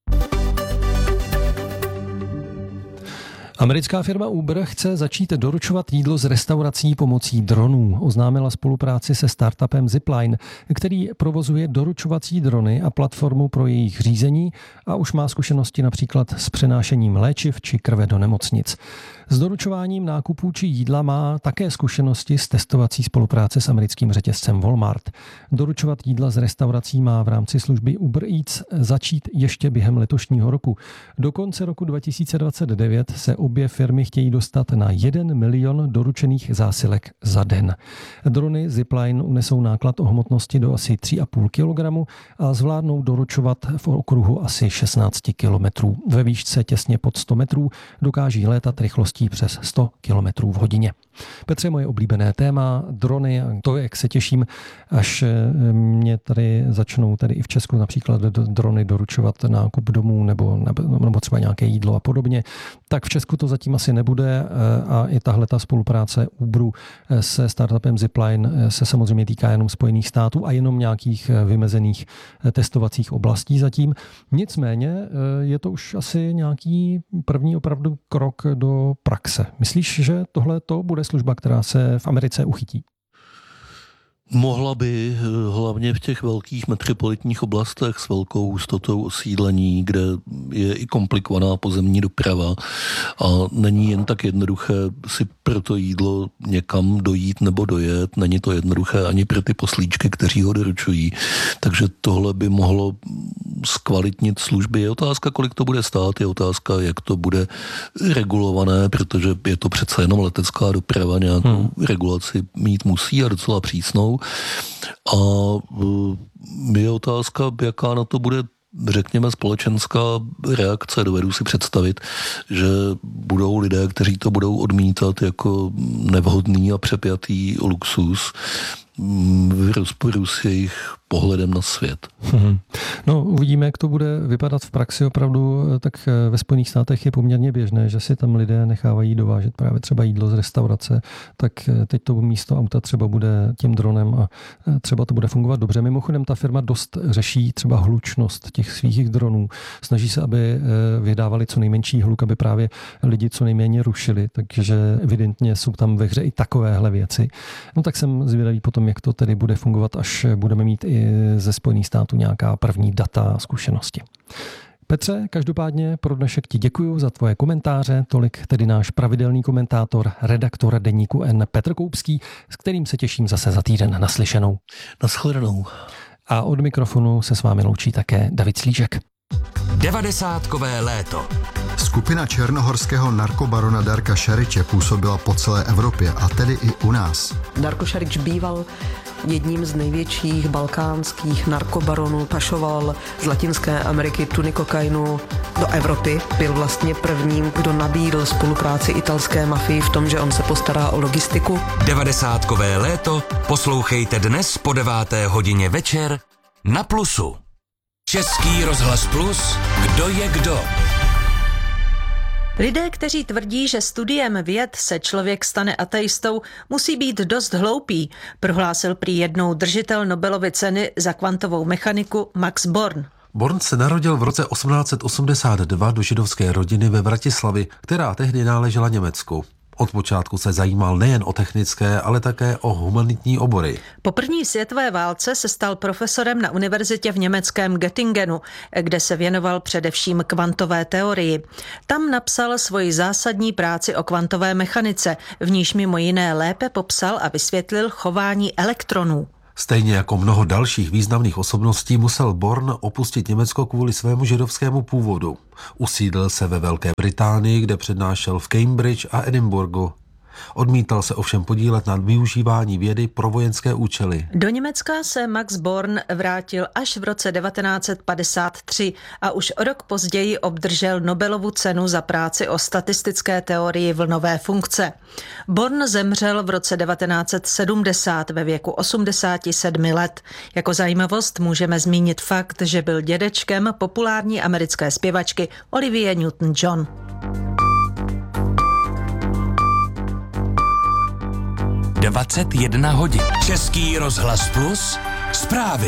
Americká firma Uber chce začít doručovat jídlo z restaurací pomocí dronů. Oznámila spolupráci se startupem Zipline, který provozuje doručovací drony a platformu pro jejich řízení a už má zkušenosti například s přenášením léčiv či krve do nemocnic. S doručováním nákupů či jídla má také zkušenosti s testovací spolupráce s americkým řetězcem Walmart. Doručovat jídla z restaurací má v rámci služby Uber Eats začít ještě během letošního roku. Do konce roku dva tisíce dvacet devět se obě firmy chtějí dostat na jeden milion doručených zásilek za den. Drony Zipline unesou náklad o hmotnosti do asi tři a půl kilogramu a zvládnou doručovat v okruhu asi šestnáct kilometrů. Ve výšce těsně pod sto metrů dokáží létat rychlostí přes sto kilometrů v hodině. Petře, moje oblíbené téma, drony, a to, jak se těším, až mě tady začnou tady i v Česku například drony doručovat nákup domů nebo, nebo třeba nějaké jídlo a podobně, tak v Česku to zatím asi nebude a i tahle ta spolupráce Uberu se startupem Zipline se samozřejmě týká jenom Spojených států a jenom nějakých vymezených testovacích oblastí zatím. Nicméně je to už asi nějaký první opravdu krok do praxe. Myslíš, že tohle to bude služba, která se v Americe uchytí? Mohla by, hlavně v těch velkých metropolitních oblastech s velkou hustotou osídlení, kde je i komplikovaná pozemní doprava a není jen tak jednoduché si pro to jídlo někam dojít nebo dojet, není to jednoduché ani pro ty poslíčky, kteří ho doručují, takže tohle by mohlo zkvalitnit služby. Je otázka, kolik to bude stát, je otázka, jak to bude regulované, protože je to přece jenom letecká doprava, nějakou hmm. regulaci mít musí a docela přísnou. A je otázka, jaká na to bude, řekněme, společenská reakce. Dovedu si představit, že budou lidé, kteří to budou odmítat jako nevhodný a přepjatý luxus v rozporu s jejich pohledem na svět. Hmm. No, uvidíme, jak to bude vypadat v praxi opravdu, tak ve Spojených státech je poměrně běžné, že si tam lidé nechávají dovážet právě třeba jídlo z restaurace, tak teď to místo auta třeba bude tím dronem a třeba to bude fungovat dobře. Mimochodem ta firma dost řeší třeba hlučnost těch svých dronů. Snaží se, aby vydávali co nejmenší hluk, aby právě lidi co nejméně rušili, takže evidentně jsou tam ve hře i takovéhle věci. No tak jsem zvědavý potom, jak to tedy bude fungovat, až budeme mít i ze Spojených států nějaká první data a zkušenosti. Petře, každopádně pro dnešek ti děkuju za tvoje komentáře, tolik tedy náš pravidelný komentátor, redaktor deníku N Petr Koupský, s kterým se těším zase za týden. Naslyšenou. Nashledanou. A od mikrofonu se s vámi loučí také David Slížek. Devadesátkové léto. Skupina černohorského narkobarona Darka Šariče působila po celé Evropě, a tedy i u nás. Darko Šarič býval jedním z největších balkánských narkobaronů, pašoval z Latinské Ameriky tuny kokainu do Evropy. Byl vlastně prvním, kdo nabídl spolupráci italské mafii v tom, že on se postará o logistiku. Devadesátkové léto poslouchejte dnes po deváté hodině večer na Plusu. Český rozhlas Plus, kdo je kdo. Lidé, kteří tvrdí, že studiem věd se člověk stane ateistou, musí být dost hloupí, prohlásil prý jednou držitel Nobelovy ceny za kvantovou mechaniku Max Born. Born se narodil v roce osmnáct set osmdesát dva do židovské rodiny ve Vratislavi, která tehdy náležela Německu. Od počátku se zajímal nejen o technické, ale také o humanitní obory. Po první světové válce se stal profesorem na univerzitě v německém Göttingenu, kde se věnoval především kvantové teorii. Tam napsal svoji zásadní práci o kvantové mechanice, v níž mimo jiné lépe popsal a vysvětlil chování elektronů. Stejně jako mnoho dalších významných osobností musel Born opustit Německo kvůli svému židovskému původu. Usídlil se ve Velké Británii, kde přednášel v Cambridge a Edinburghu. Odmítal se ovšem podílet na využívání vědy pro vojenské účely. Do Německa se Max Born vrátil až v roce devatenáct set padesát tři a už o rok později obdržel Nobelovu cenu za práci o statistické teorii vlnové funkce. Born zemřel v roce devatenáct set sedmdesát ve věku osmdesáti sedmi let. Jako zajímavost můžeme zmínit fakt, že byl dědečkem populární americké zpěvačky Olivie Newton-John. dvacet jedna hodin. Český rozhlas Plus. Zprávy.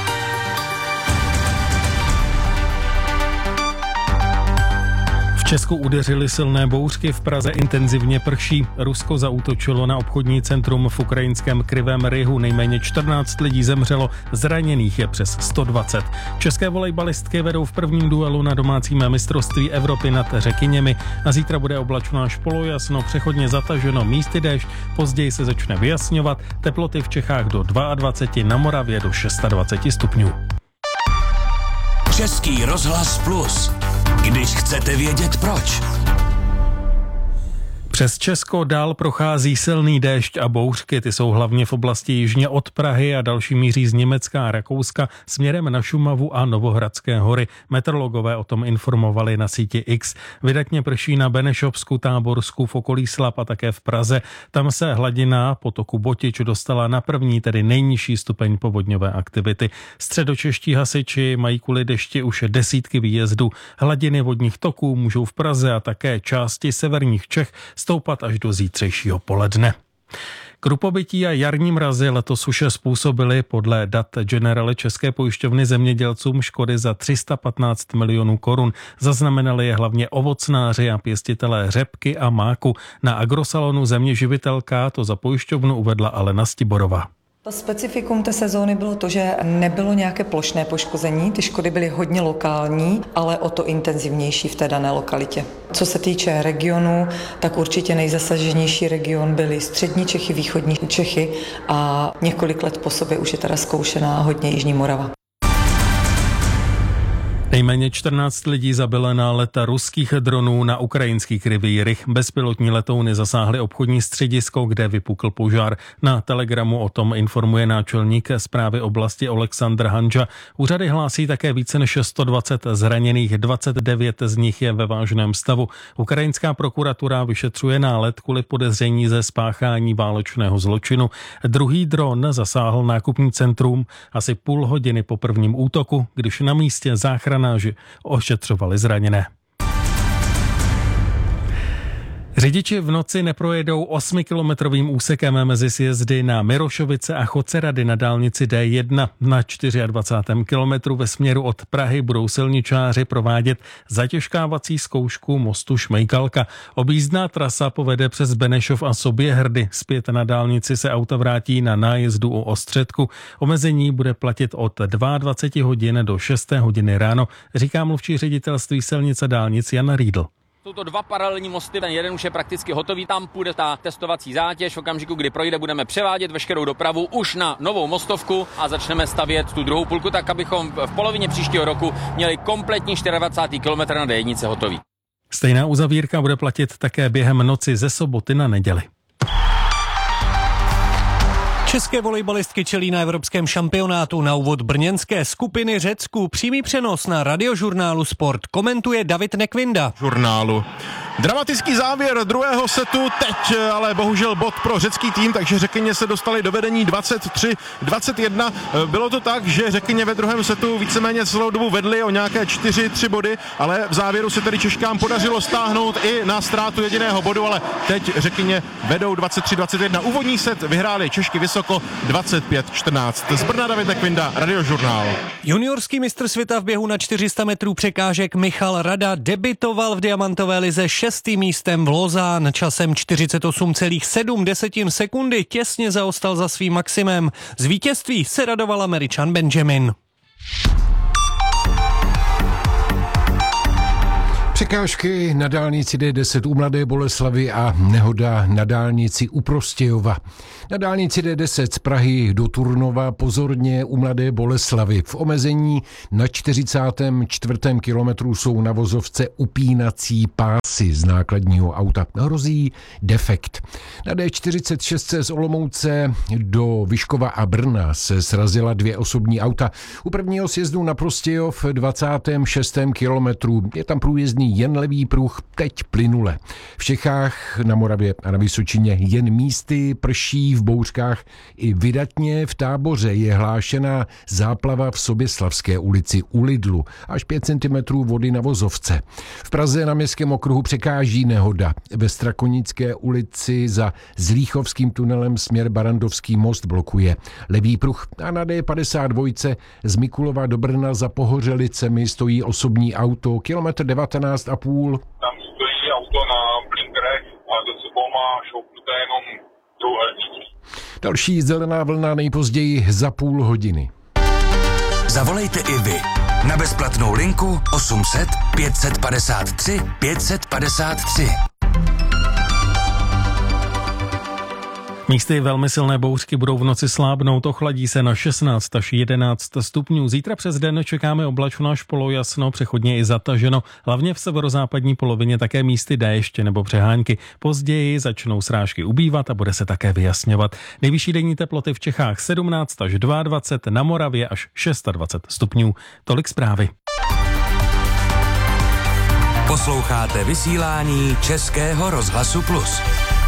V Česku udeřily silné bouřky, v Praze intenzivně prší. Rusko zaútočilo na obchodní centrum v ukrajinském Krivém Rihu. Nejméně čtrnáct lidí zemřelo, zraněných je přes sto dvacet. České volejbalistky vedou v prvním duelu na domácím mistrovství Evropy nad Řekyněmi. A zítra bude oblačno až polojasno, přechodně zataženo, místy déšť, později se začne vyjasňovat. Teploty v Čechách do dvacet dva, na Moravě do dvacet šest stupňů. Český rozhlas Plus. Když chcete vědět proč. Přes Česko dál prochází silný déšť a bouřky. Ty jsou hlavně v oblasti jižně od Prahy a další míří z Německa a Rakouska směrem na Šumavu a Novohradské hory. Meteorologové o tom informovali na síti X. Vydatně prší na Benešovsku, Táborsku, v okolí Slap a také v Praze. Tam se hladina potoku Botič dostala na první, tedy nejnižší stupeň povodňové aktivity. Středočeští hasiči mají kvůli dešti už desítky výjezdů. Hladiny vodních toků můžou v Praze a také části severních Čech stoupat až do zítřejšího poledne. Krupobytí a jarní mrazy letos už způsobily podle dat Generale České pojišťovny zemědělcům škody za tři sta patnáct milionů korun. Zaznamenali je hlavně ovocnáři a pěstitelé řepky a máku. Na agrosalonu Země živitelka to za pojišťovnu uvedla Alena Stiborová. To specifikum té sezóny bylo to, že nebylo nějaké plošné poškození, ty škody byly hodně lokální, ale o to intenzivnější v té dané lokalitě. Co se týče regionu, tak určitě nejzasaženější region byly střední Čechy, východní Čechy a několik let po sobě už je teda zkoušená hodně Jižní Morava. Nejméně čtrnáct lidí zabilo náleta ruských dronů na ukrajinský Krivý Rih. Bezpilotní letouny zasáhly obchodní středisko, kde vypukl požár. Na Telegramu o tom informuje náčelník správy oblasti Oleksandr Hanža. Úřady hlásí také více než sto dvacet zraněných, dvacet devět z nich je ve vážném stavu. Ukrajinská prokuratura vyšetřuje nálet kvůli podezření ze spáchání válečného zločinu. Druhý dron zasáhl nákupní centrum asi půl hodiny po prvním útoku, když na místě záchranáři ošetřovali zraněné. Řidiči v noci neprojedou osmikilometrovým úsekem mezi sjezdy na Mirošovice a Chocerady na dálnici D jedna. Na dvacátém čtvrtém kilometru ve směru od Prahy budou silničáři provádět zatěžkávací zkoušku mostu Šmejkalka. Objízdná trasa povede přes Benešov a Soběhrdy. Zpět na dálnici se auta vrátí na nájezdu u Ostředku. Omezení bude platit od dvacet dva hodin do šesté hodiny ráno, říká mluvčí ředitelství silnic a dálnic Jan Riedl. Jsou to dva paralelní mosty, ten jeden už je prakticky hotový, tam půjde ta testovací zátěž, v okamžiku, kdy projde, budeme převádět veškerou dopravu už na novou mostovku a začneme stavět tu druhou půlku, tak abychom v polovině příštího roku měli kompletní dvacátý čtvrtý kilometr na D jedna hotový. Stejná uzavírka bude platit také během noci ze soboty na neděli. České volejbalistky čelí na evropském šampionátu. Na úvod brněnské skupiny Řecku přímý přenos na radiožurnálu Sport komentuje David Nekvinda. Žurnálu Dramatický závěr druhého setu teď, ale bohužel bod pro řecký tým, takže Řekyně se dostali do vedení dvacet tři dvacet jedna. Bylo to tak, že Řekyně ve druhém setu víceméně celou dobu vedli o nějaké čtyři tři body, ale v závěru se tedy Češkám podařilo stáhnout i na ztrátu jediného bodu, ale teď Řekyně vedou dvacet tři dvacet jedna. Úvodní set vyhráli Češky vysoko dvacet pět čtrnáct. Z Brna David Nekvinda, Radiožurnál. Juniorský mistr světa v běhu na čtyři sta metrů překážek Michal Rada debitoval v diamantové lize šestým místem v Lausanne. Časem čtyřicet osm celá sedm sekundy těsně zaostal za svým maximem. Z vítězství se radoval Američan Benjamin. Překážky na dálnici D deset u Mladé Boleslavi a nehoda na dálnici u Prostějova. Na dálnici D deset z Prahy do Turnova pozorně u Mladé Boleslavy. V omezení na čtyřicátém čtvrtém kilometru jsou na vozovce upínací pásy z nákladního auta. Hrozí defekt. Na D čtyřicet šest z Olomouce do Vyškova a Brna se srazila dvě osobní auta. U prvního sjezdu na Prostějov dvacátém šestém kilometru je tam průjezdný jen levý pruh, teď plynule. V Čechách, na Moravě a na Vysočině jen místy prší, v bouřkách i vydatně. V Táboře je hlášená záplava v Soběslavské ulici u Lidlu. Až pět centimetrů vody na vozovce. V Praze na Městském okruhu překáží nehoda. Ve Strakonické ulici za Zlíchovským tunelem směr Barandovský most blokuje levý pruh. A na D padesát dva z Mikulova do Brna za Pohořelicemi stojí osobní auto. Kilometr devatenáct a půl. Tam stojí auto na blinkerech a za sebou má šoupnuté jenom trouhelníky. Další zelená vlna nejpozději za půl hodiny. Zavolejte i vy na bezplatnou linku osm set pět set padesát tři pět set padesát tři. Místy velmi silné bouřky budou v noci slábnout, ochladí se na šestnáct až jedenáct stupňů. Zítra přes den čekáme oblačno až polojasno, přechodně i zataženo, hlavně v severozápadní polovině také místy déšť nebo přehánky. Později začnou srážky ubývat a bude se také vyjasňovat. Nejvyšší denní teploty v Čechách sedmnáct až dvacet dva, na Moravě až dvacet šest stupňů. Tolik zprávy. Posloucháte vysílání Českého rozhlasu Plus.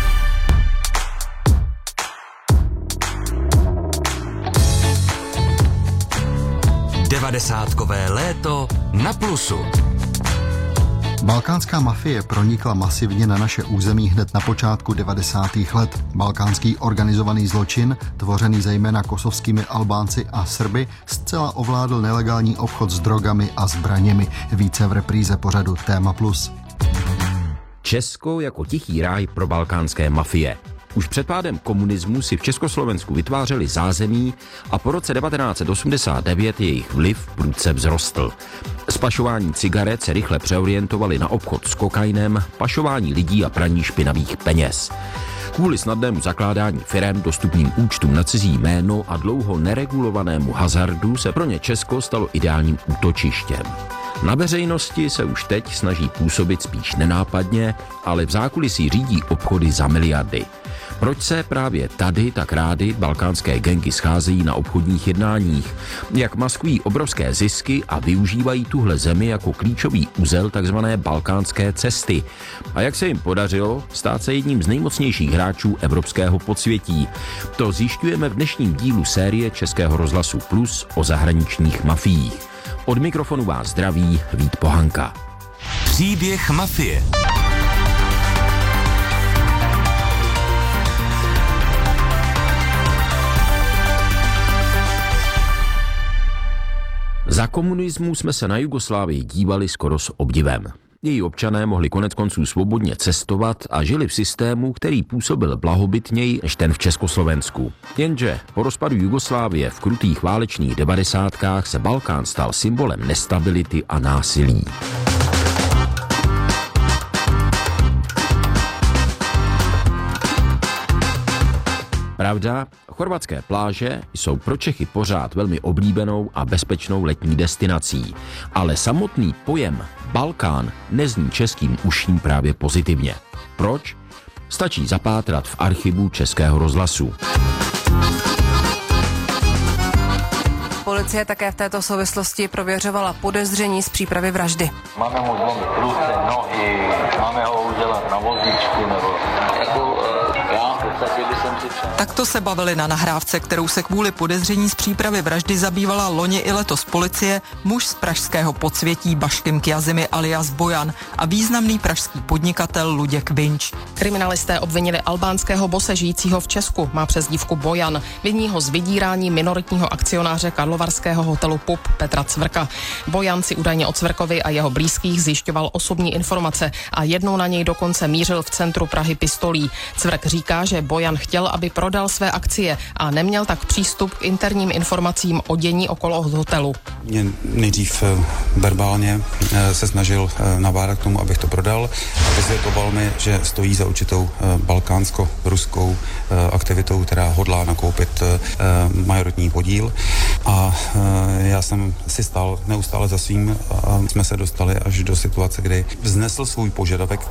Devadesátkové léto na Plusu. Balkánská mafie pronikla masivně na naše území hned na počátku devadesátých let. Balkánský organizovaný zločin, tvořený zejména kosovskými Albánci a Srby, zcela ovládl nelegální obchod s drogami a zbraněmi. Více v repríze pořadu Téma Plus. Česko jako tichý ráj pro balkánské mafie. Už před pádem komunismu si v Československu vytvářeli zázemí a po roce devatenáct osmdesát devět jejich vliv prudce vzrostl. Z pašování cigaret se rychle přeorientovali na obchod s kokainem, pašování lidí a praní špinavých peněz. Kvůli snadnému zakládání firem, dostupným účtům na cizí jméno a dlouho neregulovanému hazardu se pro ně Česko stalo ideálním útočištěm. Na veřejnosti se už teď snaží působit spíš nenápadně, ale v zákulisí řídí obchody za miliardy. Proč se právě tady tak rády balkánské gangy scházejí na obchodních jednáních? Jak maskují obrovské zisky a využívají tuhle zemi jako klíčový uzel takzvané balkánské cesty? A jak se jim podařilo stát se jedním z nejmocnějších hráčů evropského podsvětí? To zjišťujeme v dnešním dílu série Českého rozhlasu Plus o zahraničních mafiích. Od mikrofonu vás zdraví Vít Pohanka. Příběh mafie. Za komunismu jsme se na Jugoslávii dívali skoro s obdivem. Její občané mohli koneckonců svobodně cestovat a žili v systému, který působil blahobytněji než ten v Československu. Jenže po rozpadu Jugoslávie v krutých válečných devadesátkách se Balkán stal symbolem nestability a násilí. Pravda, chorvatské pláže jsou pro Čechy pořád velmi oblíbenou a bezpečnou letní destinací, ale samotný pojem Balkán nezní českým uším právě pozitivně. Proč? Stačí zapátrat v archivu Českého rozhlasu. Policie také v této souvislosti prověřovala podezření z přípravy vraždy. Máme mu zlomit ruce, nohy, máme ho udělat na vozíčku nebo jako já v podstatě by jsem si přál. Takto se bavili na nahrávce, kterou se kvůli podezření z přípravy vraždy zabývala loni i letos policie, muž z pražského podsvětí Baškim Kjazimy alias Bojan a významný pražský podnikatel Luděk Vinč. Kriminalisté obvinili albánského bose žijícího v Česku, má přezdívku Bojan. Viní ho z vydírání minoritního akcionáře karlovarského hotelu Pup Petra Cvrka. Bojan si údajně od Cvrkovi a jeho blízkých zjišťoval osobní informace a jednou na něj dokonce mířil v centru Prahy pistolí. Cvrk říká, že Bojan chtěl, aby prodal své akcie a neměl tak přístup k interním informacím o dění okolo hotelu. Mě nejdřív verbálně se snažil nabádat k tomu, abych to prodal a vysvětloval mi, že stojí za určitou balkánsko-ruskou aktivitou, která hodlá nakoupit majoritní podíl a já jsem si stál neustále za svým a jsme se dostali až do situace, kdy vznesl svůj požadavek,